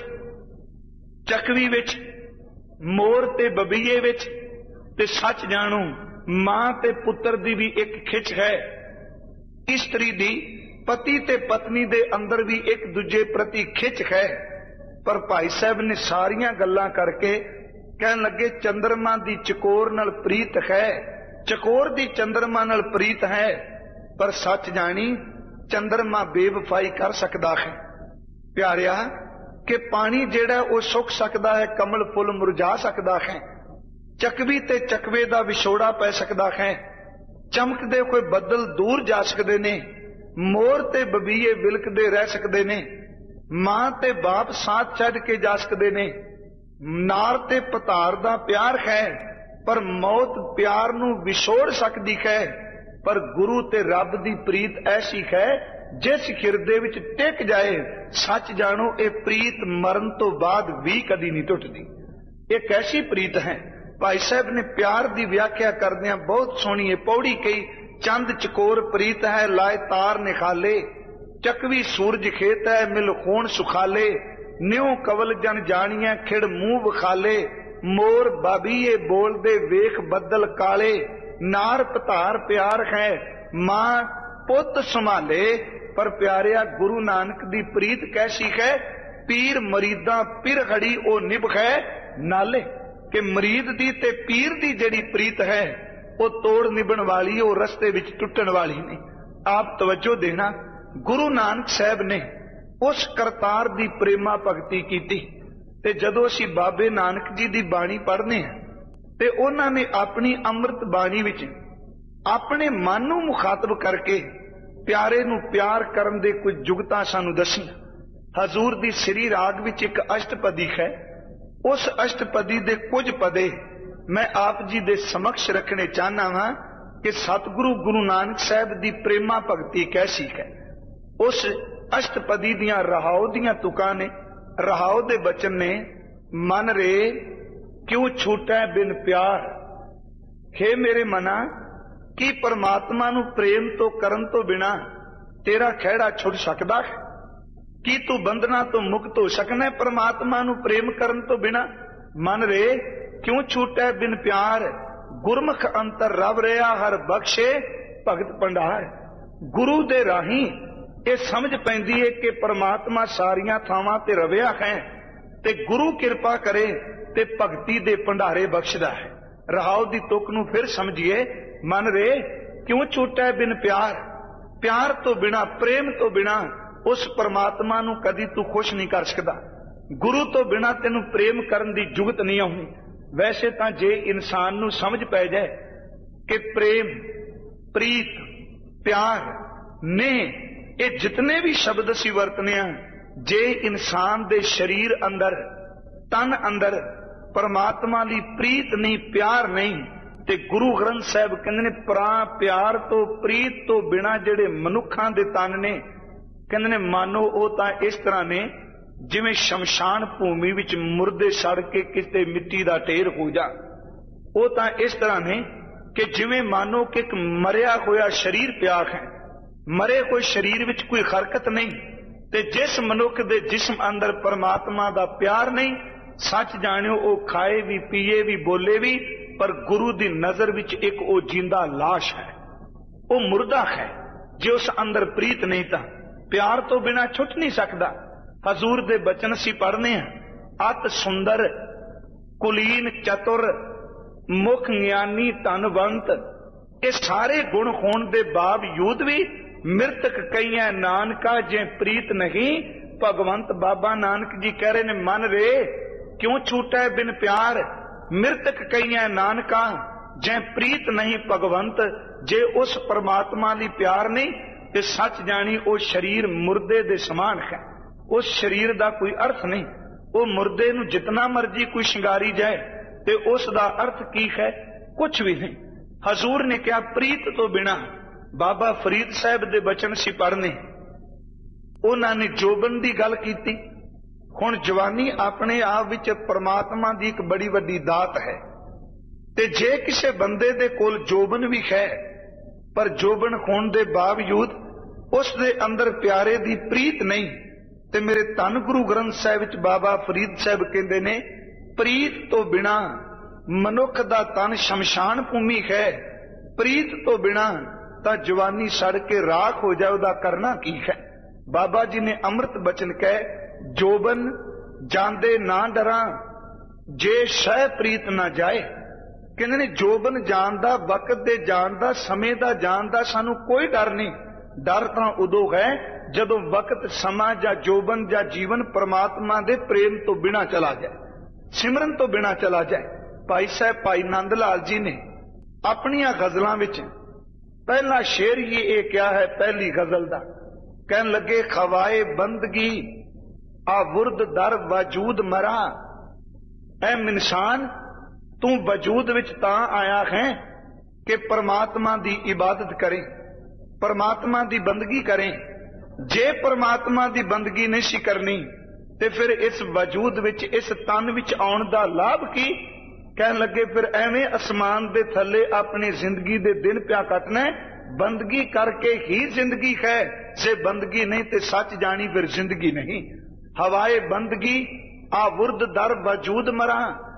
S1: चकवी विच, मोर ते बबीए विच, ते सच जाणो मां ते पुत्र दी भी एक खिच है। इस्त्री दी पति ते पत्नी दे अंदर भी एक दूजे प्रति खिच है। पर भाई साहब ने सारियां गल्लां करके कहन लगे चंद्रमा दी चकोर नाल प्रीत है, चकोर दी चंद्रमा नाल प्रीत है, पर सच जानी चंद्रमा बेवफाई कर सकता है। प्यारिया कि पानी जेड़ा वो सुख सकता है, कमल फुल मुरझा सकता है, चकवी ते चकवे दा विछोड़ा पै सकता है, चमकदे कोई बदल दूर जा सकते ने, मोर ते बबीए विलकदे रह सकते ने, मां ते बाप साथ छड्ड के जा सकते ने, नार ते पतार दा प्यार है, पर मौत प्यार नूं विछोड़ सकती है। पर गुरु ते रब दी प्रीत ऐसी है जिस हिरदे विच टिक जाए, सच जानो ये प्रीत मरण तो बाद भी कदी नहीं टुटदी। एक ऐसी प्रीत है। भाई साहब ने प्यार दी व्याख्या करदियां बहुत सोहनी है पौड़ी कही, चंद चकोर प्रीत है लाए तार निखाले, चकवी सूरज खेत है मिल खून सुखाले, ਨਿਉ ਕਵਲ ਜਨ ਜਾਣੀਐ ਖਿੜ ਮੂੰਹ ਵਿਖਾਲੇ, ਮੋਰ ਬਾਬੀਏ ਬੋਲਦੇ ਵੇਖ ਬੱਦਲ ਕਾਲੇ, ਨਾਰ ਪਧਾਰ ਪਿਆਰ ਹੈ ਮਾਂ ਪੁੱਤ ਸੰਭਾਲੇ, ਪਰ ਪਿਆਰਿਆ ਗੁਰੂ ਨਾਨਕ ਦੀ ਪ੍ਰੀਤ ਕੈਸੀ ਹੈ, ਪੀਰ ਮਰੀਦਾਂ ਪਿਰ ਖੜੀ ਉਹ ਨਿਭ ਹੈ ਨਾਲੇ। ਕਿ ਮਰੀਦ ਦੀ ਤੇ ਪੀਰ ਦੀ ਜਿਹੜੀ ਪ੍ਰੀਤ ਹੈ ਉਹ ਤੋੜ ਨਿਭਣ ਵਾਲੀ, ਉਹ ਰਸਤੇ ਵਿੱਚ ਟੁੱਟਣ ਵਾਲੀ ਨਹੀਂ। ਆਪ ਤਵੱਜੋ ਦੇਣਾ, ਗੁਰੂ ਨਾਨਕ ਸਾਹਿਬ ਨੇ ਉਸ ਕਰਤਾਰ ਦੀ ਪ੍ਰੇਮਾ ਭਗਤੀ ਕੀਤੀ, ਤੇ ਜਦੋਂ ਅਸੀਂ ਬਾਬੇ ਨਾਨਕ ਜੀ ਦੀ ਬਾਣੀ ਪੜ੍ਹਨੇ ਹਾਂ ਤੇ ਉਹਨਾਂ ਨੇ ਆਪਣੀ ਅੰਮ੍ਰਿਤ ਬਾਣੀ ਵਿੱਚ ਆਪਣੇ ਮਨ ਨੂੰ ਮੁਖਾਤਬ ਕਰਕੇ ਪਿਆਰੇ ਨੂੰ ਪਿਆਰ ਕਰਨ ਦੇ ਕੁਝ ਜੁਗਤਾਂ ਸਾਨੂੰ ਦੱਸੀਆਂ। ਹਜ਼ੂਰ ਦੀ ਸ੍ਰੀ ਰਾਗ ਵਿੱਚ ਇੱਕ ਅਸ਼ਟਪਦੀ ਹੈ, ਉਸ ਅਸ਼ਟਪਦੀ ਦੇ ਕੁਝ ਪਦੇ ਮੈਂ ਆਪ ਜੀ ਦੇ ਸਮਕਸ਼ ਰੱਖਣੇ ਚਾਹਨਾ ਵਾਂ ਕਿ ਸਤਿਗੁਰੂ ਗੁਰੂ ਨਾਨਕ ਸਾਹਿਬ ਦੀ ਪ੍ਰੇਮਾ ਭਗਤੀ ਕੈਸੀ ਹੈ। ਉਸ ਅਸ਼ਟਪਦੀ ਦੀਆਂ ਰਹਾਉ ਦੀਆਂ ਤੁਕਾਂ ਨੇ, ਰਹਾਉ ਦੇ ਬਚਨ ਨੇ, ਮਨ ਰੇ ਕਿਉਂ ਛੂਟੈ ਬਿਨ ਪਿਆਰ, ਹੇ ਮੇਰੇ ਮਨਾ ਕੀ ਪਰਮਾਤਮਾ ਨੂੰ ਪ੍ਰੇਮ ਤੋਂ ਕਰਨ ਤੋਂ ਬਿਨਾ ਤੇਰਾ ਖਹਿੜਾ ਛੁੱਟ ਸਕਦਾ ਹੈ? ਕੀ ਤੂੰ ਬੰਧਨਾਂ ਤੋਂ ਮੁਕਤ ਹੋ ਸਕਣਾ ਪਰਮਾਤਮਾ ਨੂੰ ਪ੍ਰੇਮ ਕਰਨ ਤੋਂ ਬਿਨਾ? ਮਨ ਰੇ ਕਿਉਂ ਛੂਟੈ ਬਿਨ ਪਿਆਰ, ਗੁਰਮੁਖ ਅੰਤਰ ਰਵ ਰਿਹਾ ਹਰ ਬਖਸ਼ੇ ਭਗਤ ਭੰਡਾਰ। ਗੁਰੂ ਦੇ ਰਾਹੀਂ ਇਹ ਸਮਝ ਪੈਂਦੀ ਹੈ ਕਿ ਪਰਮਾਤਮਾ ਸਾਰੀਆਂ ਥਾਵਾਂ ਤੇ ਰਵਿਆ ਹੈ ਤੇ ਗੁਰੂ ਕਿਰਪਾ ਕਰੇ ਤੇ ਭਗਤੀ ਦੇ ਭੰਡਾਰੇ ਬਖਸ਼ਦਾ ਹੈ। ਰਹਾਉ ਦੀ ਤੁਕ ਨੂੰ ਫਿਰ ਸਮਝੀਏ, ਮਨ ਰੇ ਕਿਉਂ ਛੂਟੈ ਬਿਨ ਪਿਆਰ, ਪਿਆਰ ਤੋਂ ਬਿਨਾ ਪ੍ਰੇਮ ਤੋਂ ਬਿਨਾ ਉਸ ਪਰਮਾਤਮਾ ਨੂੰ ਕਦੀ ਤੂੰ ਖੁਸ਼ ਨਹੀਂ ਕਰ ਸਕਦਾ। ਗੁਰੂ ਤੋਂ ਬਿਨਾ ਤੈਨੂੰ ਪ੍ਰੇਮ ਕਰਨ ਦੀ ਜੁਗਤ ਨਹੀਂ ਆਉਣੀ। ਵੈਸੇ ਤਾਂ ਜੇ ਇਨਸਾਨ ਨੂੰ ਸਮਝ ਪੈ ਜਾਏ ਕਿ ਪ੍ਰੇਮ, ਪ੍ਰੀਤ, ਪਿਆਰ ਨੇ ਇਹ ਜਿਤਨੇ ਵੀ ਸ਼ਬਦ ਅਸੀਂ ਵਰਤਨੇ ਆ, ਜੇ ਇਨਸਾਨ ਦੇ ਸਰੀਰ ਅੰਦਰ, ਤਨ ਅੰਦਰ ਪਰਮਾਤਮਾ ਦੀ ਪ੍ਰੀਤ ਨਹੀਂ, ਪਿਆਰ ਨਹੀਂ, ਤੇ ਗੁਰੂ ਗ੍ਰੰਥ ਸਾਹਿਬ ਕਹਿੰਦੇ ਨੇ ਪਿਆਰ ਤੋਂ ਪ੍ਰੀਤ ਤੋਂ ਬਿਨਾ ਜਿਹੜੇ ਮਨੁੱਖਾਂ ਦੇ ਤਨ ਨੇ, ਕਹਿੰਦੇ ਨੇ ਮਾਨੋ ਉਹ ਤਾਂ ਇਸ ਤਰ੍ਹਾਂ ਨੇ ਜਿਵੇਂ ਸ਼ਮਸ਼ਾਨ ਭੂਮੀ ਵਿੱਚ ਮੁਰਦੇ ਸੜ ਕੇ ਕਿਤੇ ਮਿੱਟੀ ਦਾ ਢੇਰ ਹੋ ਜਾ। ਉਹ ਤਾਂ ਇਸ ਤਰ੍ਹਾਂ ਨੇ ਕਿ ਜਿਵੇਂ ਮਾਨੋ ਕਿ ਇੱਕ ਮਰਿਆ ਹੋਇਆ ਸਰੀਰ ਪਿਆ ਹੈ, ਮਰੇ ਹੋਏ ਸਰੀਰ ਵਿੱਚ ਕੋਈ ਹਰਕਤ ਨਹੀਂ, ਤੇ ਜਿਸ ਮਨੁੱਖ ਦੇ ਜਿਸਮ ਅੰਦਰ ਪਰਮਾਤਮਾ ਦਾ ਪਿਆਰ ਨਹੀਂ, ਸੱਚ ਜਾਣਿਓ ਉਹ ਖਾਏ ਵੀ, ਪੀਏ ਵੀ, ਬੋਲੇ ਵੀ, ਪਰ ਗੁਰੂ ਦੀ ਨਜ਼ਰ ਵਿੱਚ ਇੱਕ ਉਹ ਜਿੰਦਾ ਲਾਸ਼ ਹੈ, ਉਹ ਮੁਰਦਾ ਹੈ। ਜੇ ਉਸ ਅੰਦਰ ਪ੍ਰੀਤ ਨਹੀਂ ਤਾਂ ਪਿਆਰ ਤੋਂ ਬਿਨਾ ਛੁੱਟ ਨਹੀਂ ਸਕਦਾ। ਹਜ਼ੂਰ ਦੇ ਬਚਨ ਅਸੀਂ ਪੜ੍ਹਨੇ ਆ, ਅਤ ਸੁੰਦਰ ਕੁਲੀਨ ਚਤੁਰ ਮੁਖ ਗਿਆਨੀ ਧਨਵੰਤ। ਇਹ ਸਾਰੇ ਗੁਣ ਹੋਣ ਦੇ ਬਾਵਜੂਦ ਵੀ ਮਿਰਤਕ ਕਈਆਂ ਨਾਨਕਾ ਜੇ ਪ੍ਰੀਤ ਨਹੀਂ ਭਗਵੰਤ। ਬਾਬਾ ਨਾਨਕ ਜੀ ਕਹਿ ਰਹੇ ਨੇ, ਮਨ ਰੇ ਕਿਉਂ ਛੂਟੈ ਬਿਨ ਪਿਆਰ, ਮਿਰਤਕ ਕਈਆਂ ਨਾਨਕਾ ਜੇ ਪ੍ਰੀਤ ਨਹੀਂ ਭਗਵੰਤ। ਜੇ ਉਸ ਪਰਮਾਤਮਾ ਲਈ ਪਿਆਰ ਨਹੀਂ ਤੇ ਸੱਚ ਜਾਣੀ ਉਹ ਸਰੀਰ ਮੁਰਦੇ ਦੇ ਸਮਾਨ ਹੈ, ਉਸ ਸਰੀਰ ਦਾ ਕੋਈ ਅਰਥ ਨਹੀਂ। ਉਹ ਮੁਰਦੇ ਨੂੰ ਜਿਤਨਾ ਮਰਜੀ ਕੋਈ ਸ਼ਿੰਗਾਰੀ ਜਾਏ ਤੇ ਉਸ ਦਾ ਅਰਥ ਕੀ ਹੈ? ਕੁਛ ਵੀ ਨਹੀਂ। ਹਜ਼ੂਰ ਨੇ ਕਿਹਾ ਪ੍ਰੀਤ ਤੋਂ ਬਿਨਾ। ਬਾਬਾ ਫਰੀਦ ਸਾਹਿਬ ਦੇ ਬਚਨ ਸੀ ਪੜ੍ਹਨੇ, ਉਹਨਾਂ ਨੇ ਜੋਬਨ ਦੀ ਗੱਲ ਕੀਤੀ। ਹੁਣ ਜਵਾਨੀ ਆਪਣੇ ਆਪ ਵਿੱਚ ਪਰਮਾਤਮਾ ਦੀ ਇੱਕ ਬੜੀ ਵੱਡੀ ਦਾਤ ਹੈ, ਤੇ ਜੇ ਕਿਸੇ ਬੰਦੇ ਦੇ ਕੋਲ ਜੋਬਨ ਵੀ ਹੈ ਪਰ ਜੋਬਨ ਹੋਣ ਦੇ ਬਾਵਜੂਦ ਉਸ ਦੇ ਅੰਦਰ ਪਿਆਰੇ ਦੀ ਪ੍ਰੀਤ ਨਹੀਂ, ਤੇ ਮੇਰੇ ਧੰਨ ਗੁਰੂ ਗ੍ਰੰਥ ਸਾਹਿਬ ਵਿੱਚ ਬਾਬਾ ਫਰੀਦ ਸਾਹਿਬ ਕਹਿੰਦੇ ਨੇ, ਪ੍ਰੀਤ ਤੋਂ ਬਿਨਾ ਮਨੁੱਖ ਦਾ ਤਨ ਸ਼ਮਸ਼ਾਨ ਭੂਮੀ ਹੈ, ਪ੍ਰੀਤ ਤੋਂ ਬਿਨਾ ਤਾਂ ਜਵਾਨੀ ਸੜ ਕੇ ਰਾਖ ਹੋ ਜਾਏ, ਉਹਦਾ ਕਰਨਾ ਕੀ ਹੈ? ਬਾਬਾ ਜੀ ਨੇ ਅੰਮ੍ਰਿਤ ਬਚਨ ਕਹੇ, ਜੋਬਨ ਜਾਂਦੇ ਨਾ ਡਰਾਂ ਜੇ ਸਹਿ ਪ੍ਰੀਤ ਨਾ ਜਾਏ। ਕਹਿੰਦੇ ਨੇ ਜੋਬਨ ਜਾਣ ਦਾ, ਵਕਤ ਦੇ ਜਾਣ ਦਾ, ਸਮੇਂ ਦਾ ਜਾਣ ਦਾ ਸਾਨੂੰ ਕੋਈ ਡਰ ਨਹੀਂ। ਡਰ ਤਾਂ ਉਦੋਂ ਹੈ ਜਦੋਂ ਵਕਤ, ਸਮਾਂ ਜਾਂ ਜੋਬਨ ਜਾਂ ਜੀਵਨ ਪਰਮਾਤਮਾ ਦੇ ਪ੍ਰੇਮ ਤੋਂ ਬਿਨਾ ਚਲਾ ਜਾਏ, ਸਿਮਰਨ ਤੋਂ ਬਿਨਾ ਚਲਾ ਜਾਏ। ਭਾਈ ਸਾਹਿਬ ਭਾਈ ਨੰਦ ਲਾਲ ਜੀ ਨੇ ਆਪਣੀਆਂ ਗਜ਼ਲਾਂ ਵਿੱਚ ਪਹਿਲਾ ਸ਼ੇਰ ਹੀ ਇਹ ਕਿਹਾ ਹੈ, ਪਹਿਲੀ ਗਜ਼ਲ ਦਾ, ਕਹਿਣ ਲੱਗੇ, ਖਵਾਏ ਬੰਦਗੀ ਆ ਵੁਰਦ ਦਰ ਵਜੂਦ ਮਰਾ। ਐ ਇਨਸਾਨ ਤੂੰ ਵਜੂਦ ਵਿੱਚ ਤਾਂ ਆਇਆ ਹੈ ਕਿ ਪਰਮਾਤਮਾ ਦੀ ਇਬਾਦਤ ਕਰੇ, ਪਰਮਾਤਮਾ ਦੀ ਬੰਦਗੀ ਕਰੇ। ਜੇ ਪਰਮਾਤਮਾ ਦੀ ਬੰਦਗੀ ਨਹੀਂ ਸੀ ਕਰਨੀ ਤੇ ਫਿਰ ਇਸ ਵਜੂਦ ਵਿੱਚ, ਇਸ ਤਨ ਵਿੱਚ ਆਉਣ ਦਾ ਲਾਭ ਕੀ? ਕਹਿਣ ਲੱਗੇ, ਫਿਰ ਐਵੇਂ ਅਸਮਾਨ ਦੇ ਥੱਲੇ ਆਪਣੀ ਜ਼ਿੰਦਗੀ ਦੇ ਦਿਨ ਪਿਆ ਕੱਟਣਾ, ਬੰਦਗੀ ਕਰਕੇ ਹੀ ਜ਼ਿੰਦਗੀ ਹੈ। ਜੇ ਬੰਦਗੀ ਨਹੀਂ ਤੇ ਸੱਚ ਜਾਣੀ ਫਿਰ ਜ਼ਿੰਦਗੀ ਨਹੀਂ। हवाए बंदगी आवुर्द दर वजूद मरा,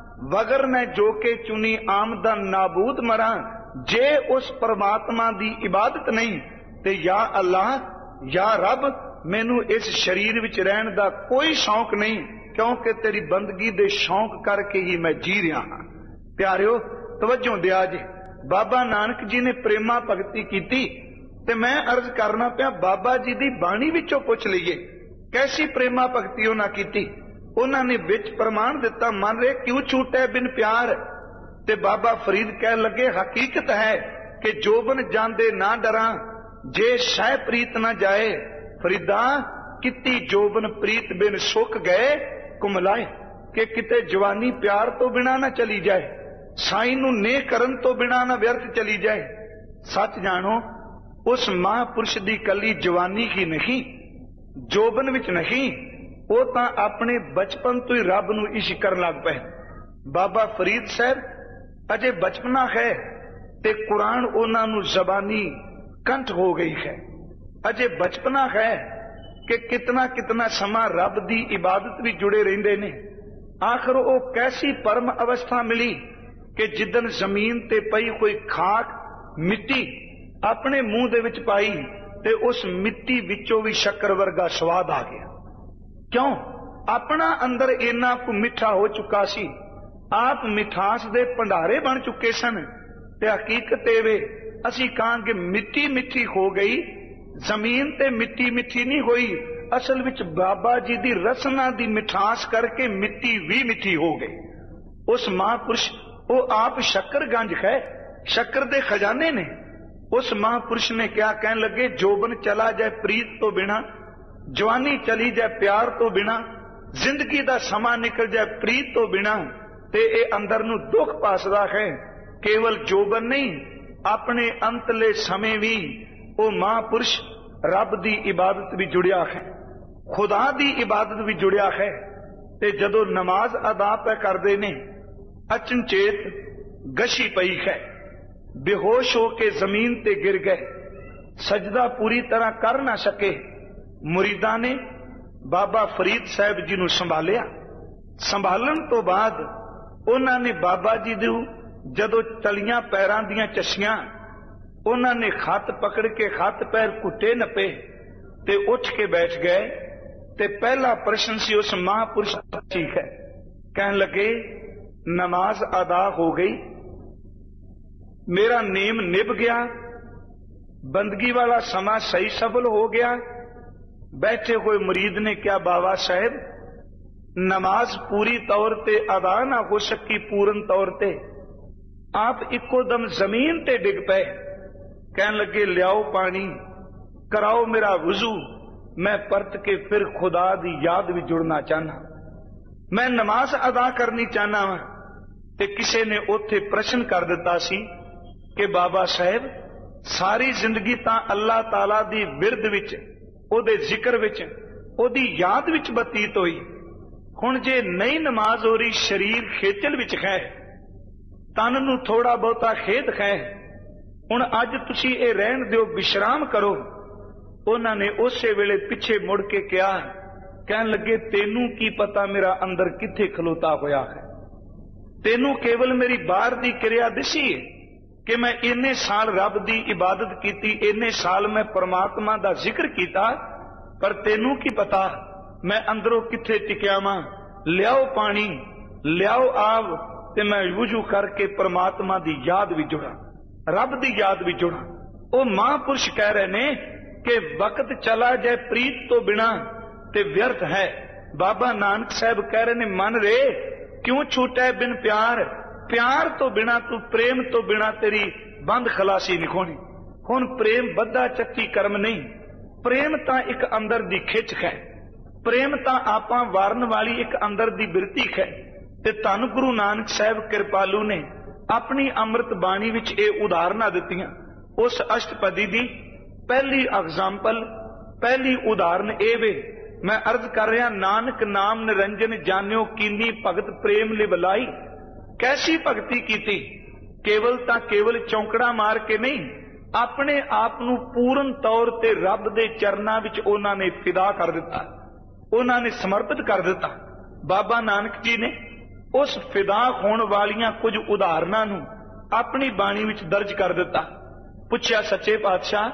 S1: वगर ने जो के चुनी आमदन नाबूद मरा। जे उस परमात्मा दी इबादत नहीं ते या अल्लाह या रब मैनू इस शरीर विच रहन दा कोई शौक नहीं, क्योंकि तेरी बंदगी दे शौक करके ही मैं जी रहा हाँ। प्यारिओ तवज्जो दिया जे, बाबा नानक जी ने प्रेमा भगती कीती ते मैं अर्ज करना पिया बाबा जी दी बाणी विचों पुछ लईए कैसी प्रेमा भगती उन्हां कीती। उन्होंने विच प्रमाण दिता, मन रे क्यों छूटे बिन प्यार। ते बाबा फरीद कह लगे हकीकत है कि जोबन जांदे ना डरा, जे शह प्रीत ना जाए। फरीदा किती जोबन प्रीत बिन सुख गए कुमलाए, कि किते जवानी प्यार तो बिना ना चली जाए, साई नू ने करन तो बिना ना व्यर्थ चली जाए। सच जानो उस महापुरुष दी कली जवानी ही नहीं, जोबन विच नहीं, वो तां अपने बचपन तो ही रब नू इश्क करन लग पए। बाबा फरीद साहब अजे बचपना है ते कुरान उन्हां नू जबानी कंठ हो गई है। अजे बचपना है कि कितना कितना समा रब दी इबादत भी जुड़े रहिंदे ने। आखिर वो कैसी परम अवस्था मिली कि जिदन जमीन ते पई कोई खाक मिट्टी अपने मुंह दे विच पाई ते उस मिट्टी विचों भी शक्कर वर्गा स्वाद आ गया। क्यों? अपना अंदर इन्ना को मिठा हो चुका सी, आप मिठास दे भंडारे बन चुके सन। ते हकीकत एवे असी कहांगे मिट्टी मिठी हो गई, जमीन ते मिट्टी मिठी नहीं होई, असल विच बाबा जी दी रसना दी मिठास करके मिट्टी भी मिठी हो गई। उस महापुरुष वो आप शक्कर गंज है, शक्कर दे खजाने ने। उस महापुरुष ने क्या कहन लगे, जोबन चला जाए प्रीत तो बिना, जवानी चली जाए प्यार तो बिना, जिंदगी दा समा निकल जाए प्रीत तो बिना, ते ए अंदर नू दुख पासदा है। केवल जोबन नहीं, अपने अंतले समय भी वो महापुरुष रब दी इबादत भी जुड़िया है, खुदा दी इबादत भी जुड़िया है। ते जदों नमाज अदा पे करदे ने, अचनचेत गशी पई है, बेहोश होके जमीन ते गिर गए, सजदा पूरी तरह कर ना सके। मुरीदा ने बाबा फरीद साहब जी नू संभालिया। संभालन तो बाद उन्होंने बाबा जी दू जदों तलियां पैरां दियां चस्सियां, उन्होंने खत पकड़ के खत पैर कुटे नपे ते उठ के बैठ गए। ते पहला प्रश्न सी उस महापुरुष ठीक है, कहन लगे नमाज अदा हो गई, मेरा नेम निभ गया, बंदगी वाला समा सही सफल हो गया। बैठे हुए मुरीद ने क्या, बाबा साहब नमाज पूरी तौर ते अदा ना हो सकी पूर्ण तौर ते, आप इको दम जमीन ते डिग पे। कहन लगे लियाओ पानी, कराओ मेरा वुजू, मैं परत के फिर खुदा दी याद भी जुड़ना चाहना, मैं नमाज अदा करनी चाहना वा। ते किसी ने उथे प्रश्न कर दिता सी कि बाबा साहब सारी जिंदगी तां अल्लाह ताला दी विरद विच, ओदे जिक्र विच, ओदी याद विच बतीत होई, हुण जे नई नमाज हो रही, शरीर खेचल विच है, तन नू थोड़ा बहुता खेद है, हुण अज तुसी ए रहन दिओ, विश्राम करो। उन्होंने उसे वेले पिछे मुड़ के कहा, कहन लगे तेनू की पता मेरा अंदर किथे खलोता होया है, तेनू केवल मेरी बाहर दी क्रिया दिसी है कि मैं इन्ने साल रब दी इबादत की, इन्ने साल मैं परमात्मा दा जिक्र किया, पर तेनू की पता मैं अंदरों किथे टिकिया वां। लियाओ पानी, लियाओ आव, ते मैं वुजू करके परमात्मा दी याद भी जुड़ा, रब दी याद भी जुड़ा। वो महापुरुष कह रहे ने कि वक्त चला जाए प्रीत तो बिना ते व्यर्थ है। बाबा नानक साहब कह रहे ने मन रे क्यों छूटे बिन प्यार, प्यार तो बिना तू, प्रेम तो बिना तेरी बंद खलासी नहीं होनी। हुण प्रेम बद्धा चक्की कर्म नहीं, प्रेम तां एक अंदर दी खिच है, प्रेम तां आपां वारन वाली एक अंदर दी बिरती है। ते धन गुरु नानक साहब कृपालू ने अपनी अमृत बाणी विच ये उदाहरणा दित्तियां। उस अष्टपदी दी पहली एग्जाम्पल, पहली उदाहरण ए वे, मैं अर्ज कर रहा, नानक नाम निरंजन जान्यो कीनी भगत प्रेम लिवलाई। कैसी भगती की, केवल तां केवल चौंकड़ा मार के नहीं, अपने आप नू पूर्ण तौर ते रब दे चरनां विच उन्हां ने फिदा कर दिता। ਉਹਨਾਂ ਨੇ ਸਮਰਪਿਤ ਕਰ ਦਿੱਤਾ। ਬਾਬਾ ਨਾਨਕ ਜੀ ਨੇ ਉਸ ਫਿਦਾ ਹੋਣ ਵਾਲੀਆਂ ਕੁਝ ਉਦਾਹਰਨਾਂ ਨੂੰ ਆਪਣੀ ਬਾਣੀ ਵਿੱਚ ਦਰਜ ਕਰ ਦਿੱਤਾ। ਪੁੱਛਿਆ, ਸੱਚੇ ਪਾਤਸ਼ਾਹ,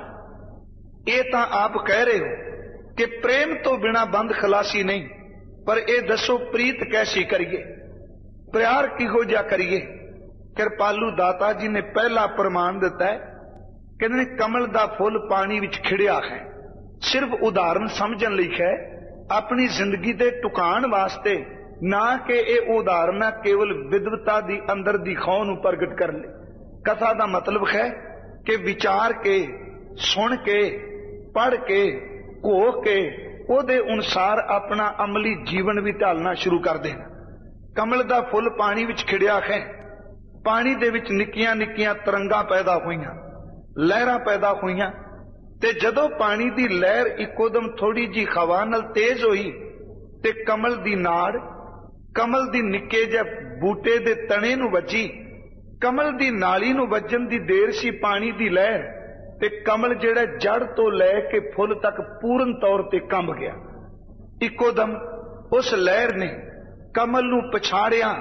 S1: ਇਹ ਤਾਂ ਆਪ ਕਹਿ ਰਹੇ ਹੋ ਕਿ ਪ੍ਰੇਮ ਤੋਂ ਬਿਨਾਂ ਬੰਦ ਖਲਾਸੀ ਨਹੀਂ, ਪਰ ਇਹ ਦੱਸੋ ਪ੍ਰੀਤ ਕੈਸੀ ਕਰੀਏ, ਪਿਆਰ ਕਿਹੋ ਜਿਹਾ ਕਰੀਏ? ਕਿਰਪਾਲੂ ਦਾਤਾ ਜੀ ਨੇ ਪਹਿਲਾ ਪ੍ਰਮਾਣ ਦਿੱਤਾ ਹੈ, ਕਹਿੰਦੇ ਨੇ ਕਮਲ ਦਾ ਫੁੱਲ ਪਾਣੀ ਵਿੱਚ ਖਿੜਿਆ ਹੈ। ਸਿਰਫ ਉਦਾਹਰਨ ਸਮਝਣ ਲਈ ਹੈ, ਆਪਣੀ ਜ਼ਿੰਦਗੀ ਦੇ ਟੁਕਾਣ ਵਾਸਤੇ ਨਾ ਕਿ ਇਹ ਉਦਾਹਰਨਾਂ ਕੇਵਲ ਵਿਦਵਤਾ ਦੀ ਅੰਦਰ ਦੀ ਖੌ ਨੂੰ ਪ੍ਰਗਟ ਕਰਨ ਲਈ। ਕਥਾ ਦਾ ਮਤਲਬ ਹੈ ਕਿ ਵਿਚਾਰ ਕੇ, ਸੁਣ ਕੇ, ਪੜ੍ਹ ਕੇ, ਘੋਖ ਕੇ ਉਹਦੇ ਅਨੁਸਾਰ ਆਪਣਾ ਅਮਲੀ ਜੀਵਨ ਵੀ ਢਾਲਣਾ ਸ਼ੁਰੂ ਕਰ ਦੇਣਾ। ਕਮਲ ਦਾ ਫੁੱਲ ਪਾਣੀ ਵਿੱਚ ਖਿੜਿਆ ਹੈ। ਪਾਣੀ ਦੇ ਵਿੱਚ ਨਿੱਕੀਆਂ ਨਿੱਕੀਆਂ ਤਰੰਗਾਂ ਪੈਦਾ ਹੋਈਆਂ, ਲਹਿਰਾਂ ਪੈਦਾ ਹੋਈਆਂ, ਤੇ ਜਦੋਂ ਪਾਣੀ ਦੀ ਲਹਿਰ ਇੱਕੋਦਮ ਥੋੜੀ ਜੀ ਹਵਾ ਨਾਲ ਤੇਜ਼ ਹੋਈ ਤੇ ਕਮਲ ਦੀ ਨਾੜ, ਕਮਲ ਦੀ ਨਿੱਕੇ ਜਿਹੇ ਬੂਟੇ ਦੇ ਤਣੇ ਨੂੰ ਵੱਜੀ। ਕਮਲ ਦੀ ਨਾਲੀ ਨੂੰ ਵੱਜਣ ਦੀ ਦੇਰ ਸੀ ਪਾਣੀ ਦੀ ਲਹਿਰ, ਤੇ ਕਮਲ ਜਿਹੜਾ ਜੜ ਤੋਂ ਲੈ ਕੇ ਫੁੱਲ ਤੱਕ ਪੂਰਨ ਤੌਰ ਤੇ ਕੰਬ ਗਿਆ। ਇੱਕੋਦਮ ਉਸ ਲਹਿਰ ਨੇ ਕਮਲ ਨੂੰ ਪਛਾੜਿਆ।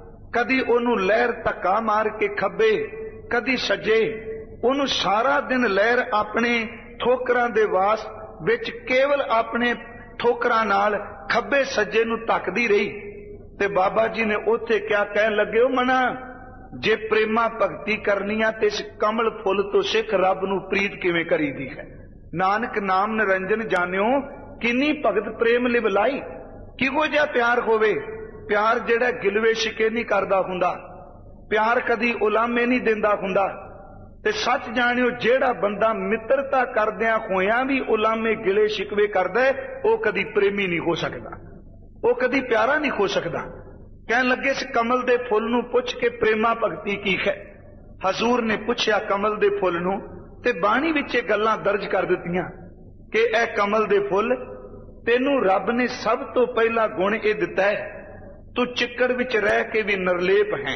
S1: ਕਦੀ ਉਹਨੂੰ ਲਹਿਰ ਧੱਕਾ ਮਾਰ ਕੇ ਖੱਬੇ, ਕਦੀ ਸੱਜੇ। ਉਹਨੂੰ ਸਾਰਾ ਦਿਨ ਲਹਿਰ ਆਪਣੇ ਠੋਕਰਾਂ ਦੇ ਵਾਸ ਵਿੱਚ ਕੇਵਲ ਆਪਣੇ ਠੋਕਰਾਂ ਨਾਲ ਖੱਬੇ ਸੱਜੇ ਨੂੰ ਧੱਕਦੀ ਰਹੀ। ਤੇ ਬਾਬਾ ਜੀ ਨੇ ਉੱਥੇ ਕਿਆ ਕਹਿਣ ਲੱਗੇ, ਉਹ ਮਨਾ, ਜੇ ਪ੍ਰੇਮਾ ਭਗਤੀ ਕਰਨੀ ਆ ਤੇ ਇਸ ਕਮਲ ਫੁੱਲ ਤੋਂ ਸਿੱਖ ਰੱਬ ਨੂੰ ਪ੍ਰੀਤ ਕਿਵੇਂ ਕਰੀਦੀ ਹੈ। ਨਾਨਕ ਨਾਮ ਨਿਰੰਜਨ ਜਾਣਿਓ, ਕਿੰਨੀ ਭਗਤ ਪ੍ਰੇਮ ਲਿਵ ਲਾਈ। ਕਿਹੋ ਜਿਹਾ ਪਿਆਰ ਹੋਵੇ, ਪਿਆਰ ਜਿਹੜਾ ਗਿਲਵੇ ਸ਼ਿਕੇ ਨਹੀਂ ਕਰਦਾ ਹੁੰਦਾ, ਪਿਆਰ ਕਦੀ ਉਲਾਮੇ ਨਹੀਂ ਦਿੰਦਾ ਹੁੰਦਾ। ਤੇ ਸੱਚ ਜਾਣਿਓ, ਜਿਹੜਾ ਬੰਦਾ ਮਿੱਤਰਤਾ ਕਰਦਿਆਂ ਹੋਇਆਂ ਵੀ ਉਲਾਮੇ ਗਿਲੇ ਸ਼ਿਕਵੇ ਕਰਦਾ ਹੈ, ਉਹ ਕਦੀ ਪ੍ਰੇਮੀ ਨਹੀਂ ਹੋ ਸਕਦਾ, ਉਹ ਕਦੀ ਪਿਆਰਾ ਨਹੀਂ ਹੋ ਸਕਦਾ। ਕਹਿਣ ਲੱਗੇ, ਇਸ ਕਮਲ ਦੇ ਫੁੱਲ ਨੂੰ ਪੁੱਛ ਕੇ ਪ੍ਰੇਮਾ ਭਗਤੀ ਕੀ ਹੈ। ਹਜ਼ੂਰ ਨੇ ਪੁੱਛਿਆ ਕਮਲ ਦੇ ਫੁੱਲ ਨੂੰ, ਤੇ ਬਾਣੀ ਵਿੱਚ ਇਹ ਗੱਲਾਂ ਦਰਜ ਕਰ ਦਿੱਤੀਆਂ ਕਿ ਇਹ ਕਮਲ ਦੇ ਫੁੱਲ, ਤੈਨੂੰ ਰੱਬ ਨੇ ਸਭ ਤੋਂ ਪਹਿਲਾ ਗੁਣ ਇਹ ਦਿੱਤਾ ਹੈ, ਤੂੰ ਚਿੱਕੜ ਵਿੱਚ ਰਹਿ ਕੇ ਵੀ ਨਿਰਲੇਪ ਹੈ।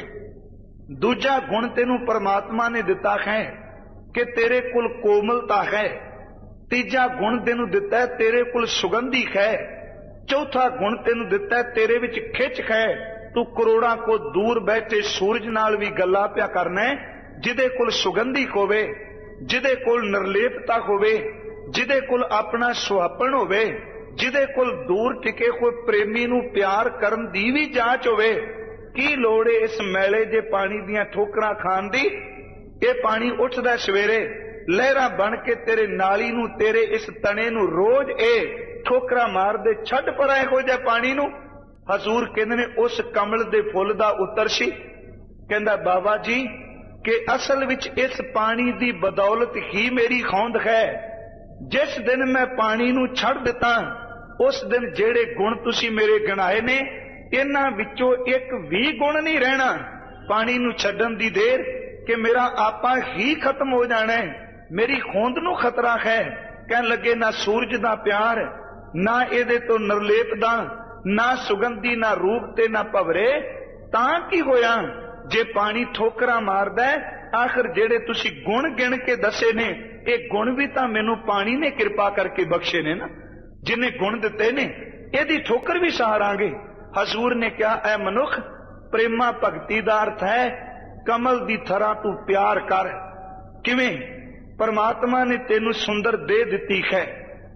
S1: ਦੂਜਾ ਗੁਣ ਤੈਨੂੰ ਪਰਮਾਤਮਾ ਨੇ ਦਿੱਤਾ ਹੈ ਕਿ ਤੇਰੇ ਕੋਲ ਕੋਮਲਤਾ ਹੈ। ਤੀਜਾ ਗੁਣ ਤੈਨੂੰ ਦਿੱਤਾ ਹੈ, ਤੇਰੇ ਕੋਲ ਸੁਗੰਧੀ ਹੈ। ਚੌਥਾ ਗੁਣ ਤੈਨੂੰ ਦਿੱਤਾ ਹੈ, ਤੇਰੇ ਵਿੱਚ ਖਿੱਚ ਹੈ। ਤੂੰ ਕਰੋੜਾਂ ਕੋ ਦੂਰ ਬੈਠੇ ਸੂਰਜ ਨਾਲ ਵੀ ਗੱਲਾਂ ਪਿਆ ਕਰਨਾ ਹੈ, ਜਿਹਦੇ ਕੋਲ ਸੁਗੰਧੀ ਹੋਵੇ, ਜਿਹਦੇ ਕੋਲ ਨਿਰਲੇਪਤਾ ਹੋਵੇ, ਜਿਹਦੇ ਕੋਲ ਆਪਣਾ ਸੁਹੱਪਣ ਹੋਵੇ, ਜਿਹਦੇ ਕੋਲ ਦੂਰ ਟਿਕੇ ਹੋਏ ਪ੍ਰੇਮੀ ਨੂੰ ਪਿਆਰ ਕਰਨ ਦੀ ਵੀ ਜਾਂਚ ਹੋਵੇ। ਕੀ ਲੋੜ ਏ ਇਸ ਮੈਲੇ ਜੇ ਪਾਣੀ ਦੀਆਂ ਠੋਕਰਾਂ ਖਾਣ ਦੀ? ਇਹ ਪਾਣੀ ਉੱਠਦਾ ਸਵੇਰੇ, ਲਹਿਰਾਂ ਬਣ ਕੇ ਤੇਰੇ ਨਾਲੀ ਨੂੰ, ਤੇਰੇ ਇਸ ਤਣੇ ਨੂੰ ਰੋਜ਼ ਇਹ ਠੋਕਰਾਂ ਮਾਰਦੇ। ਛੱਡ ਪਰਾਂ ਇਹੋ ਜਿਹੇ ਪਾਣੀ ਨੂੰ। ਹਜ਼ੂਰ ਕਹਿੰਦੇ ਨੇ ਉਸ ਕਮਲ ਦੇ ਫੁੱਲ ਦਾ ਉੱਤਰ ਸੀ, ਕਹਿੰਦਾ ਬਾਬਾ ਜੀ ਕਿ ਅਸਲ ਵਿੱਚ ਇਸ ਪਾਣੀ ਦੀ ਬਦੌਲਤ ਹੀ ਮੇਰੀ ਹੋਂਦ ਹੈ। ਜਿਸ ਦਿਨ ਮੈਂ ਪਾਣੀ ਨੂੰ ਛੱਡ ਦਿੱਤਾ, ਉਸ ਦਿਨ ਜਿਹੜੇ ਗੁਣ ਤੁਸੀਂ ਮੇਰੇ ਗਿਣਾਏ ਨੇ, ਇਹਨਾਂ ਵਿੱਚੋਂ ਇੱਕ ਵੀ ਗੁਣ ਨਹੀਂ ਰਹਿਣਾ। ਪਾਣੀ ਨੂੰ ਛੱਡਣ ਦੀ ਦੇਰ ਕਿ ਮੇਰਾ ਆਪਾ ਹੀ ਖਤਮ ਹੋ ਜਾਣਾ ਹੈ, ਮੇਰੀ ਹੋਂਦ ਨੂੰ ਖਤਰਾ ਹੈ। ਕਹਿਣ ਲੱਗੇ, ਨਾ ਸੂਰਜ ਦਾ ਪਿਆਰ, ਨਾ ਇਹਦੇ ਤੋਂ ਨਿਰਲੇਪ ਦਾ, ਨਾ ਸੁਗੰਧੀ, ਨਾ ਰੂਪ ਤੇ ਨਾ ਭਵਰੇ। ਤਾਂ ਕੀ ਹੋਇਆ ਜੇ ਪਾਣੀ ਠੋਕਰਾਂ ਮਾਰਦਾ ਹੈ? ਆਖਰ ਜਿਹੜੇ ਤੁਸੀਂ ਗੁਣ ਗਿਣ ਕੇ ਦੱਸੇ ਨੇ, ਇਹ ਗੁਣ ਵੀ ਤਾਂ ਮੈਨੂੰ ਪਾਣੀ ਨੇ ਕਿਰਪਾ ਕਰਕੇ ਬਖਸ਼ੇ ਨੇ ਨਾ। ਜਿਹਨੇ ਗੁਣ ਦਿੱਤੇ ਨੇ, ਇਹਦੀ ਠੋਕਰ ਵੀ ਸਹਾਰਾਂਗੇ। ਹਜ਼ੂਰ ਨੇ ਕਿਹਾ, ਐ ਮਨੁੱਖ, ਪ੍ਰੇਮਾ ਭਗਤੀ ਦਾ ਅਰਥ ਹੈ ਕਮਲ ਦੀ ਤਰ੍ਹਾਂ ਤੂੰ ਪਿਆਰ ਕਰ। ਕਿਵੇਂ? ਪਰਮਾਤਮਾ ਨੇ ਤੈਨੂੰ ਸੁੰਦਰ ਦੇਹ ਦਿੱਤੀ ਹੈ,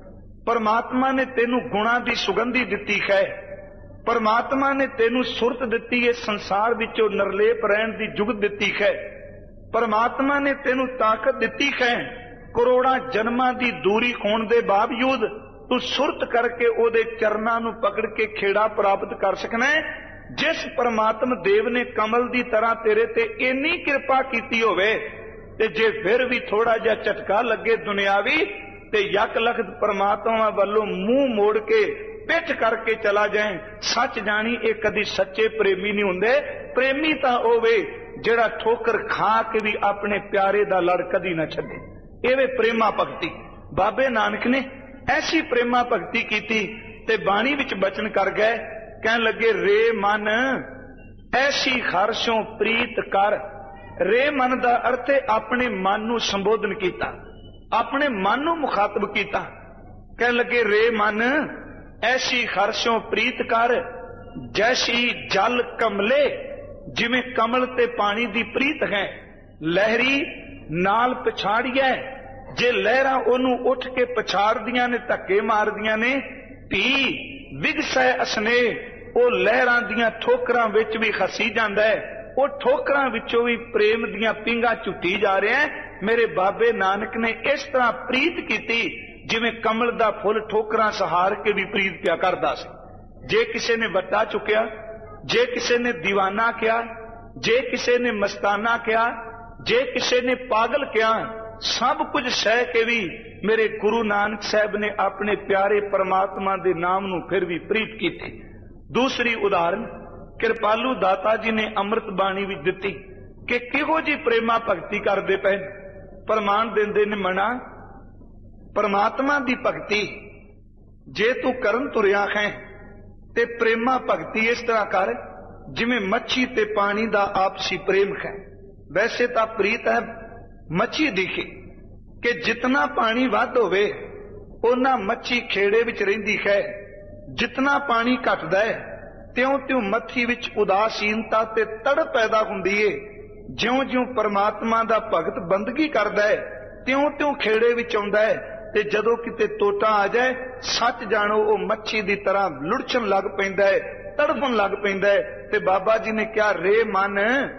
S1: ਪਰਮਾਤਮਾ ਨੇ ਤੈਨੂੰ ਗੁਣਾਂ ਦੀ ਸੁਗੰਧੀ ਦਿੱਤੀ ਹੈ, ਪਰਮਾਤਮਾ ਨੇ ਤੈਨੂੰ ਸੁਰਤ ਦਿੱਤੀ ਹੈ, ਸੰਸਾਰ ਵਿੱਚੋਂ ਨਿਰਲੇਪ ਰਹਿਣ ਦੀ ਜੁਗਤ ਦਿੱਤੀ ਹੈ, ਪਰਮਾਤਮਾ ਨੇ ਤੈਨੂੰ ਤਾਕਤ ਦਿੱਤੀ ਹੈ। ਕਰੋੜਾਂ ਜਨਮਾਂ ਦੀ ਦੂਰੀ ਹੋਣ ਦੇ ਬਾਵਜੂਦ ਤੂੰ ਸੁਰਤ ਕਰਕੇ ਉਹਦੇ ਚਰਨਾਂ ਨੂੰ ਪਕੜ ਕੇ ਖੇੜਾ ਪ੍ਰਾਪਤ ਕਰ ਸਕਣਾ ਹੈ। ਜਿਸ ਪਰਮਾਤਮ ਦੇਵ ਨੇ ਕਮਲ ਦੀ ਤਰ੍ਹਾਂ ਤੇਰੇ ਤੇ ਇੰਨੀ ਕਿਰਪਾ ਕੀਤੀ ਹੋਵੇ, ਤੇ ਜੇ ਫਿਰ ਵੀ ਥੋੜਾ ਜਿਹਾ ਝਟਕਾ ਲੱਗੇ ਦੁਨਿਆਵੀ, ਤੇ ਯਕ ਲਖਤ ਪਰਮਾਤਮਾ ਵੱਲੋਂ ਮੂੰਹ ਮੋੜ ਕੇ ਪਿੱਠ ਕਰਕੇ ਚਲਾ ਜਾਏ, ਸੱਚ ਜਾਣੀ ਇਹ ਕਦੀ ਸੱਚੇ ਪ੍ਰੇਮੀ ਨਹੀਂ ਹੁੰਦੇ। ਪ੍ਰੇਮੀ ਤਾਂ ਹੋਵੇ ਜਿਹੜਾ ਠੋਕਰ ਖਾ ਕੇ ਵੀ ਆਪਣੇ ਪਿਆਰੇ ਦਾ ਲੜ ਕਦੀ ਨਾ ਛੱਡੇ। ਇਹ ਵੇ ਪ੍ਰੇਮਾ ਭਗਤੀ। ਬਾਬੇ ਨਾਨਕ ਨੇ ਐਸੀ ਪ੍ਰੇਮਾ ਭਗਤੀ ਕੀਤੀ ਤੇ ਬਾਣੀ ਵਿੱਚ ਬਚਨ ਕਰ ਗਏ। ਕਹਿਣ ਲੱਗੇ, ਰੇ ਮਨ ਐਸੀ ਹਰਸ਼ੋਂ ਪ੍ਰੀਤ ਕਰ। ਰੇ ਮਨ ਦਾ ਅਰਥ ਹੈ ਆਪਣੇ ਮਨ ਨੂੰ ਸੰਬੋਧਨ ਕੀਤਾ, ਆਪਣੇ ਮਨ ਨੂੰ ਮੁਖਾਤਬ ਕੀਤਾ। ਕਹਿਣ ਲੱਗੇ, ਰੇ ਮਨ ऐसी हर्षों प्रीत कर जैसी जल कमले, जिवें कमल ते पानी दी प्रीत है। लहरी नाल पछाड़िए, जे लहरां ओनू उठ के पछाड़दियां ने, धक्के मारदियां ने। भी विगसै असने, ओ लहरां दियां ठोकरां विच भी खसी जांदा है, ओ ठोकरां विचों भी प्रेम दियां पिंगां झुटी जा रहा है। मेरे बाबे नानक ने इस तरह प्रीत कीती जिवें कमल दा फुल ठोकरां सहार के भी प्रीत पिया करदा सी। जे किसी ने वट्टा चुकिया, जे किसी ने दीवाना किया, जे किसी ने मस्ताना किया, जे किसी ने पागल किया, सब कुछ सह के भी मेरे गुरु नानक साहब ने अपने प्यारे परमात्मा के नाम नूं फिर भी प्रीत की थी। दूसरी उदाहरण कृपालू दाता जी ने अमृत बाणी भी दिती कि किहो जी प्रेमा भगती करते पे। प्रमाण देंदे ने मना परमात्मा की भगती जे तू करन तुरिया है ते प्रेमा भगती इस तरह कर जिवें मच्छी ते पानी दा आपसी प्रेम है। वैसे तो प्रीत है मच्छी दिखे कि जितना पानी वध होवे उन्ना मच्छी खेड़े विच रहिंदी है, जितना पानी घटदा है त्यों त्यों मच्छी विच उदासीनता ते तड़ पैदा हुंदी है। ज्यों ज्यों परमात्मा दा भगत बंदगी करदा है त्यों त्यों खेड़े विच आउंदा है। ते जदों किते टोटा आ जाए सच जानो वो मच्छी दी तरह लुढ़चन लग पैंदा है, तड़फन लग पैंदा है। ते बाबा जी ने क्या रे मन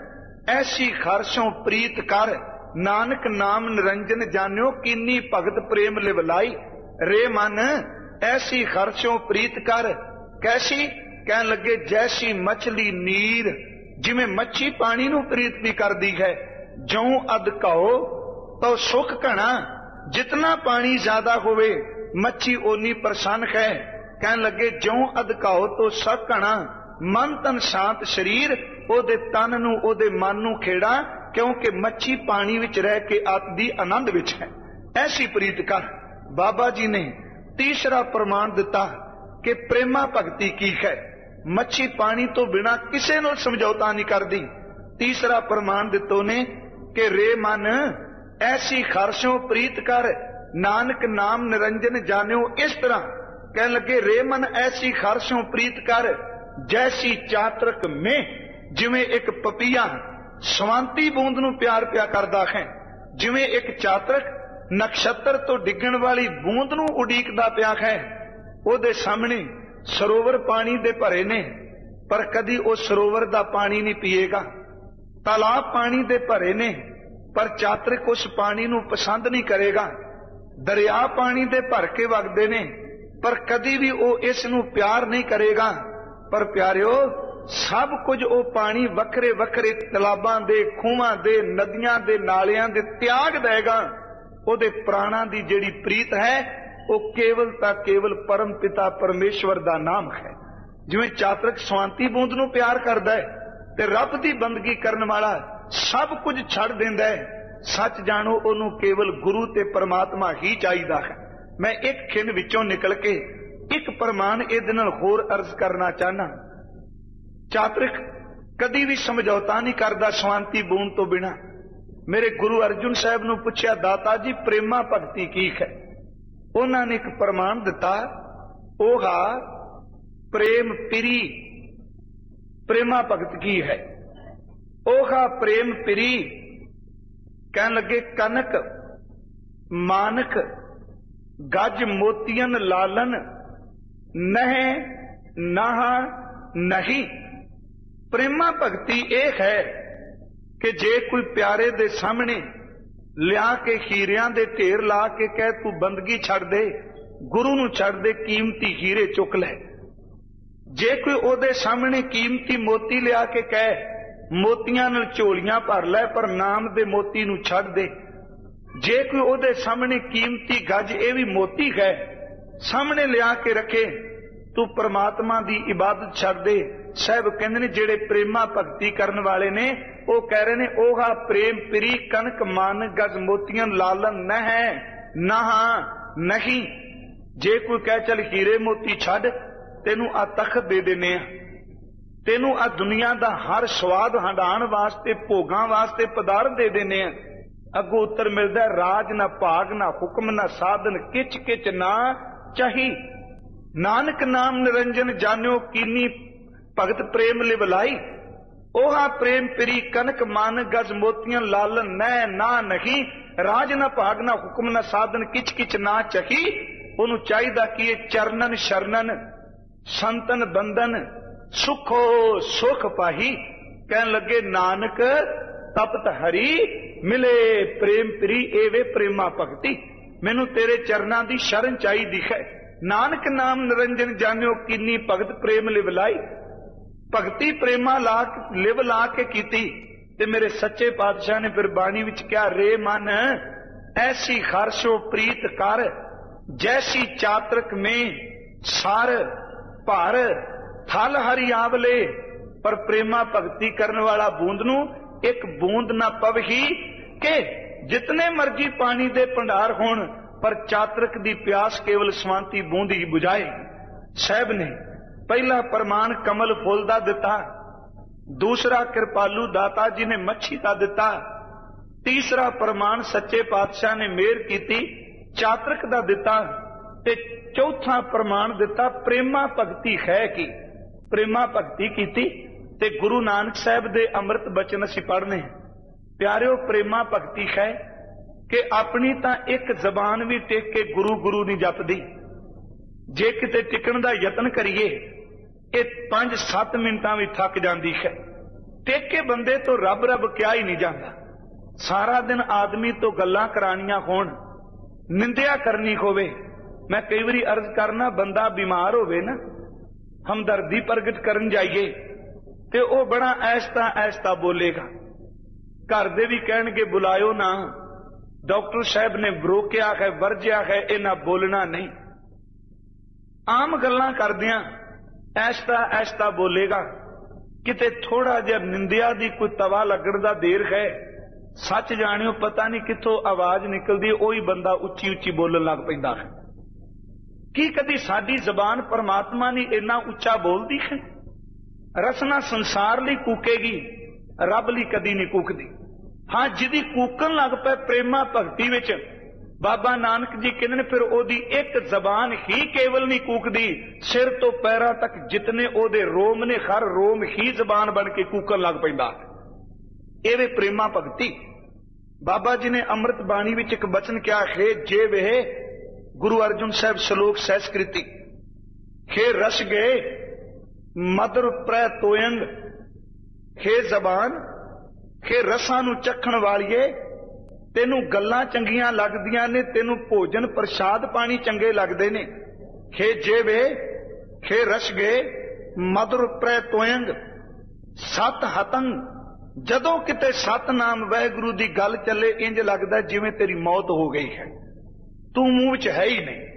S1: ऐसी खर्शों प्रीत कर, नानक नाम निरंजन जान्यो किन्नी भगत प्रेम लिवलाई। रे मन ऐसी खर्शों प्रीत कर, कैसी? कहन लगे जैसी मछली नीर, जिमें मच्छी पानी नू प्रीत भी कर दी है। ज्यों अध कहो तो सुख घना, जितना पानी ज्यादा होवे मच्छी ओनी प्रसन्न है। कहन लगे ज्यों अध कहो तो सुख घना, मन तन शांत शरीर, ओदे तन नू ओदे मन नू खेड़ा, क्योंकि मच्छी पानी विच रह के आत्दी आनंद विच है। ऐसी प्रीत कर। बाबा जी ने तीसरा प्रमाण दिता कि प्रेमा भगती की है। मच्छी पानी तो बिना किसे नाल समझौता नहीं करदी। तीसरा प्रमाण दितो ने कि रे मन ऐसी खर्शों प्रीत कर, नानक नाम निरंजन जान्यो। इस तरह कहने लगे रे मन ऐसी खर्शों प्रीत कर जैसी चातरक में, जिवें एक पपीहा स्वांति बूंद नू प्यार पिया करदा है, जिवें एक चातरक नक्षत्र तो डिगण वाली बूंद नू उडीकदा पिया है। ओदे सामने सरोवर पानी दे भरे ने, पर कदी वो सरोवर दा पानी नहीं पिएगा। तालाब पानी दे भरे ने, पर चातरक उस पानी नू पसंद नहीं करेगा। दरिया पानी दे भर के वगदे ने, पर कदी भी वो इस नू प्यार नहीं करेगा। पर प्यारिओ सब कुछ वो पानी वखरे वखरे तलाबां दे, खूहां दे, नदियां दे, नालियां दे त्याग देगा। ओदे प्राणा दी जेड़ी प्रीत है वो केवल ता केवल परम पिता परमेश्वर दा नाम है। जिवें चातरक स्वांति बूंद नू प्यार करदा है ते रब दी बंदगी करन वाला सब कुछ छड़ देंदा है। सच जानो ओनू केवल गुरु ते परमात्मा ही चाहिदा है। मैं एक खिंड विचों निकल के एक प्रमाण इहदे नाल होर अर्ज करना चाहना। चातरक कदी भी समझौता नहीं करदा स्वांति बूंद तो बिना। मेरे गुरु अर्जुन साहब नू पुछया दाता जी प्रेमा भगती की है? उन्होंने एक प्रमाण दिता, ओहा प्रेम पिरी प्रेमा भगत की है। ओहा प्रेम पिरी कहन लगे कनक मानक गज मोतियन लालन नह नहा नहीं। प्रेमा भगती एक है कि जे कोई प्यारे दे सामने लिया के हीरियां दे ढेर ला के कह तू बंदगी छड़ दे, गुरु नू छड़ दे, कीमती हीरे चुक ले। जे कोई ओदे सामने कीमती मोती लिया के कह मोतियां नाल झोलियां भर लै, पर नाम दे मोती नू छड़ दे। जे कोई ओदे सामने कीमती गज ये भी मोती है सामने लिया के रखे, तू परमात्मा दी इबादत छड़ दे। साहब कहंदे ने जेड़े प्रेमा भगती करन वाले ने वो कह रहे ने ओहा प्रेम पिरी कनक मान गज मोतियन लालन न है नहा नहीं। जे कोई कह चल हीरे मोती छड़, तेनू आ तख्त दे देने, तेनू आ दुनिया दा हर स्वाद हंडाण वास्ते भोगां वास्ते पदार्थ दे देने, अगों उत्तर मिलदा राज ना भाग ना हुक्म ना साधन किच किच ना चाही। नानक नाम निरंजन जान्यो कीनी भगत प्रेम लिवलाई। ओहा प्रेम पिरी कनक मान गज मोतियां लालन नै ना नहीं। राज न भाग न हुक्म न साधन किच किच ना चखी। ओनू चाहिदा कि चरणन शरणन संतन बंदन सुखो सुख पाही। कहन लगे नानक तपत हरी मिले प्रेम पिरी एवे प्रेमा भगती। मैनू तेरे चरणा दी शरण चाहिदी है। नानक नाम निरंजन जान्यो कीनी भगत प्रेम लिवलाई। भगती प्रेमा लिव ला के कीती। ते मेरे सच्चे पातशाह ने फिर बाणी विच क्या रे मन ऐसी खरशो प्रीत कर जैसी चातरक में सार भार थल हरि आवले। पर प्रेमा भगती करने वाला बूंद नू एक बूंद ना पवही के जितने मर्जी पानी दे भंडार होण पर चातरक दी प्यास केवल स्वांति बूंद ही बुझाए। साहब ने पहला प्रमाण कमल फुल दा दिता, दूसरा कृपालू दाता जी ने मच्छी का दिता, तीसरा प्रमाण सच्चे पातशाह ने मेहर कीती चातरक दा दिता, ते चौथा प्रमाण दिता प्रेमा भगती है की। प्रेमा भगती कीती ते गुरु नानक साहब दे अमृत बचन असीं पढ़ने। प्यारिओ प्रेमा भगती है कि अपनी तां एक जबान भी टेक के गुरु गुरु नहीं जपदी। जे किते टिकण दा यतन करिए ये 5-7 मिनटां भी थक जाती है। टेक के बंदे तो रब रब क्या ही नहीं जाता। सारा दिन आदमी तो गल्लां करानियां होण, निंदिया करनी होवे। मैं कई बारी अर्ज करना बंदा बीमार होवे ना, हमदर्दी प्रगट करन जाइए ते ओ बड़ा ऐसता ऐसता बोलेगा। घर दे भी कहणगे बुलायो ना, डॉक्टर साहब ने रोकिया है वर्जिया है इन्हां बोलना नहीं। आम गल्लां करदियां ऐसता ऐसता बोलेगा। किते थोड़ा जिहा निंदिया दी कोई तवा लगण दा देर है, सच जाणियो पता नहीं कित्थों आवाज निकलदी ओही बंदा उच्ची उच्ची बोलण लग पैंदा है। की कदी साडी जबान परमात्मा ने इन्ना उच्चा बोलदी है? रसना संसार लई कूकेगी, रब लई कदी नहीं कूकदी। हाँ जिदी कूकन लग पे प्रेमा भगती विच बाबा नानक जी कहंदे ने फिर ओदी एक जबान ही केवल नहीं कूकदी, सिर तो पैरां तक जितने ओदे रोम ने हर रोम ही जबान बन के कूकन लग पैंदा। एवे प्रेमा भगती। बाबा जी ने अमृत बाणी विच एक बचन क्या है, जे वे गुरु अर्जुन साहब श्लोक सहस्कृति हे रस गए मधुर प्रै तोयंग। हे जबान हे रसां नू चखण वालिए तेनू गल्लां चंगियां लगदियां ने, तेनू भोजन प्रसाद पानी चंगे लगदे ने। हे जेवे हे रस गए मधुर प्रै तोयंग सत हतंग। जदों किते सतनाम वाहिगुरू दी गल चले इंज लगदा जिवें तेरी मौत हो गई है, तू मूंह विच है ही नहीं।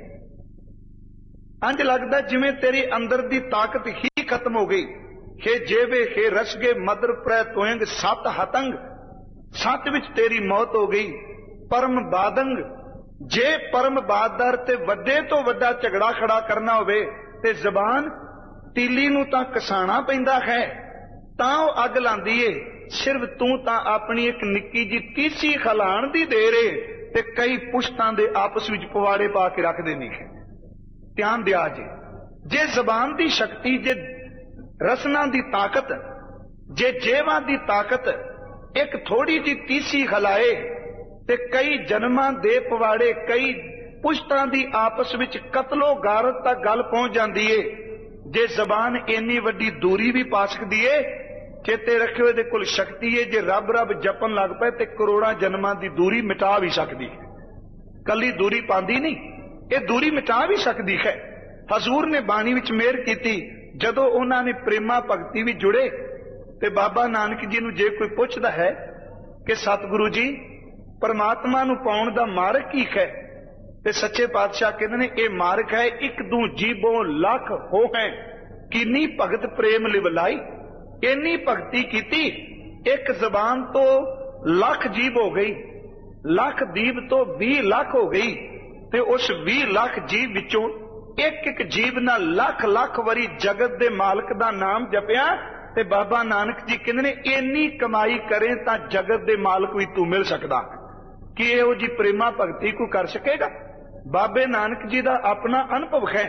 S1: इंज लगदा जिवें तेरी अंदर दी ताकत ही खत्म हो गई। हे जेवे हे रस गए मधुर प्रै तोयंग सत हतंग। सत विच तेरी मौत हो गई। परम बादंग जे परम बादर ते वड्डे तो वड्डा झगड़ा खड़ा करना होवे ते जबान तीली नू तां कसाणा पैंदा है, तां ओह अग लांदी ए। सिर्फ तू तां अपनी एक निक्की जी तीसी खलाण दी देर ए ते कई पुश्तां दे आपस विच पवाड़े पा के रख देने है। ध्यान दिया जे जबान दी शक्ति, जे रसना दी ताकत, जे जेवा दी ताकत एक थोड़ी जी तीसी खलाए ते कई जन्मां दे पवाड़े कई पुश्तां दी आपस विच कतलो गारत तक गल पहुंच जांदी है। जे जबान इन्नी वड्डी दूरी भी पा सकदी है, चेते रखियो इहदे कोल शक्ति है। जे रब रब जपन लग पए ते करोड़ां जन्मां दी दूरी मिटा भी सकदी है। कली दूरी पांदी नहीं, ये दूरी मिटा भी सकदी है। हजूर ने बाणी विच मेहर कीती, जदों उन्हां ने प्रेमा भगती विच जुड़े ते बाबा नानक जी नूं जे कोई पुछदा है कि सतगुरु जी परमात्मा नूं पाउण दा मार्ग की है, ते सच्चे पातशाह कहंदे ने ये मार्ग है एक दू जीबों लख हो है किन्नी भगत प्रेम लिवलाई। इन्नी भगती कीती एक जबान तो लख जीब हो गई, लख दीब तो 20 लाख हो गई, ते उस 20 लाख जीव विचों एक एक जीव ना लख लख वारी जगत दे मालक दा नाम जपिया। ते बाबा नानक जी कहंदे ने इन्नी कमाई करें तां जगत दे मालक भी तू मिल सकदा। कि इहो जी प्रेमा भगती को कर सकेगा? बाबे नानक जी दा अपना अनुभव है।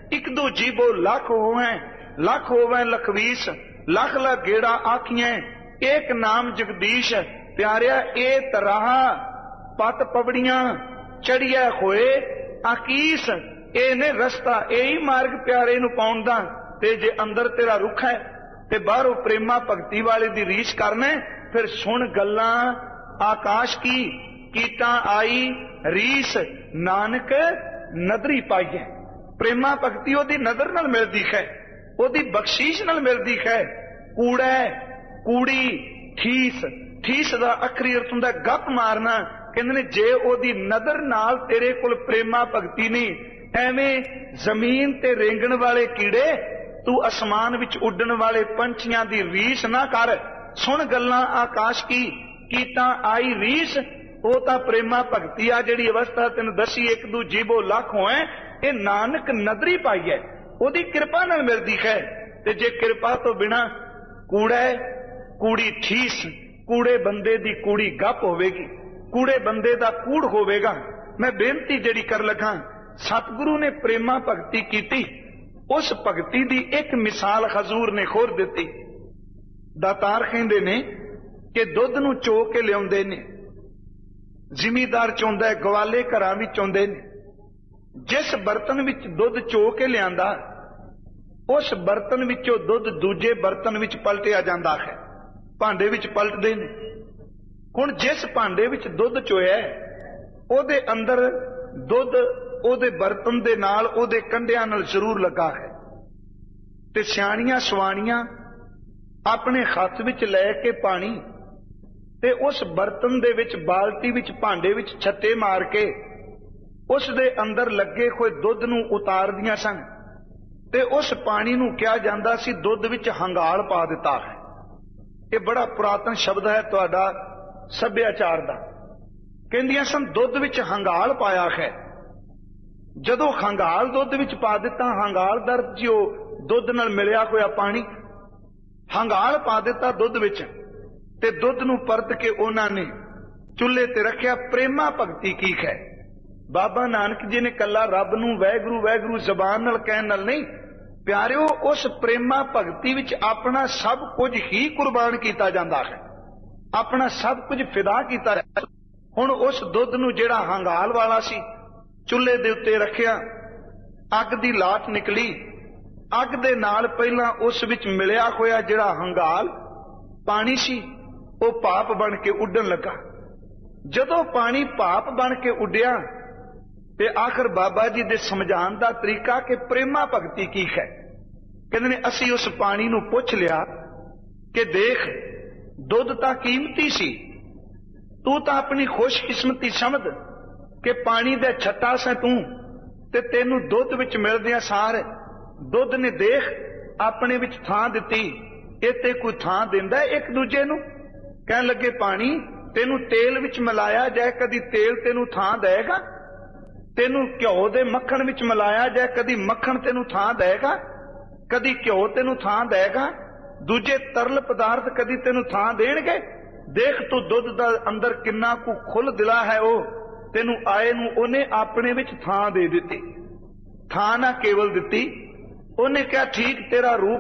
S1: ਇੱਕ ਦੂ ਜੀਬੋ ਲੱਖ ਹੋਵੇ, ਲੱਖ ਹੋਵੇ लखवीस, लख ला गेड़ा आखिए एक नाम जगदीश। प्यारिया ए तराह पत पवड़ियां चढ़िया होए आकीस, ए ने रस्ता यही मार्ग प्यारे नूं पाउण दा। ते जे अंदर तेरा रुख है ते बाहरों प्रेमा भगती वाले दी रीस करने, फिर सुन गल्लां आकाश की कीता आई रीस, नानक नदरी पाईए। प्रेमा भगती ओदी नदर नाल मिलदी है, ओदी बख्शीश नाल मिलदी है। कूड़ा कूड़ी ठीस, ठीस दा अखरी अर्थ हुंदा गप मारना। कहंदे ने जे ओदी नदर नाल तेरे कोल प्रेमा भगती नहीं, एवें जमीन ते रेंगण वाले कीड़े तू आसमान विच उड्डण वाले पंछियां दी रीस ना कर। सुन गल्लां आकाश की कीता आई रीस, ओ तां प्रेमा भगती आ जिहड़ी अवस्था तैनूं दसी एक दू जीबो लख होए, ये नानक नदरी पाई है, ओदी किरपा नाल मिलदी है। ते जे किरपा तो बिना कूड़ा कूड़ी ठीस, कूड़े बंदे दी कूड़ी गप होवेगी, कूड़े बंदे दा कूड़ होवेगा। मैं बेनती जिहड़ी कर लगा, सतगुरु ने प्रेमा भगती कीती, उस भगती दी एक मिसाल हजूर ने खोर दिती। दातार कहंदे ने कि दुध नूं चो के लियाउंदे ने, जिमीदार चोंदा है, गवाले घरां विच आउंदे ने। जिस बर्तन विच दुध चो के लियांदा, उस बर्तन विचों दुध दूजे बर्तन विच पलटिया जांदा है, भांडे विच पलटदे ने। हुण जिस भांडे विच दुध चोया ओदे अंदर दुध ओदे बर्तन दे नाल ओदे कंढियां नाल जरूर लगा है। ते सियाणियां सवाणियां अपने हत्थ विच लै के पानी ते उस बर्तन दे विच बाल्टी विच भांडे विच छत्ते मार के उस दे अंदर लगे हुए दुध नूं उतारदियां सन। ते उस पानी नूं कहा जांदा सी दुध विच हंगाल पा दिता है। ये बड़ा पुरातन शब्द है तुहाडा सभ्याचार दा। कहंदियां सन दुध विच हंगाल पाया है। जदों हंगाल दुध विच पा दिता, हंगाल दर जो दुध नाल मिलिया होया पानी, हंगाल पा दिता दुध विच, ते दुध नूं परत के उन्हां ने चुल्हे ते रखिया। प्रेमा भगती की है? बाबा नानक जी ने कला रब नूं वैगुरू वैगुरू जबान नाल कहण नाल नहीं, प्यारिओ उस प्रेमा भगती विच अपना सब कुछ ही कुर्बान कीता जांदा है, अपना सब कुछ फिदा कीता। हुण उस दुध नूं जिहड़ा हंगाल वाला सी चुल्हे दे उत्ते रखिया, अग दी लाट निकली, अग दे नाल पहलां उस विच मिलिया होया जिहड़ा हंगाल पानी सी वो भाप बन के उड्डण लगा। जदों पानी भाप बन के उड्डिया ते आखिर बाबा जी दे समझाण दा तरीका कि प्रेमा भगती की है। कहंदे ने असीं उस पानी नूं पुछ लिया कि देख दुध तां कीमती सी, तू तां अपनी खुशकिस्मती समझ कि पानी दे छट्टा से तू ते तेनू दुध विच मिलदियां सार दुध ने देख अपने विच थां दिती। इत्ते कोई थां दिंदा एक दूजे नूं? कहण लगे पानी तेनू तेल विच मिलाया जाए, कदी तेल तेनू थां देगा? तेनू घ्यो दे मक्खण विच मिलाया जाए, कदी मक्खण तेनू थां देगा? कदी घ्यो तेनू थां देगा? दूजे तरल पदार्थ कदी तेनू थां देणगे? देख तू दुध दा अंदर किन्ना कु खुल दिला है, वो तेनू आए नू ओने अपने विच थां दे दिती। थां ना केवल दिती, ओने कहा ठीक तेरा रूप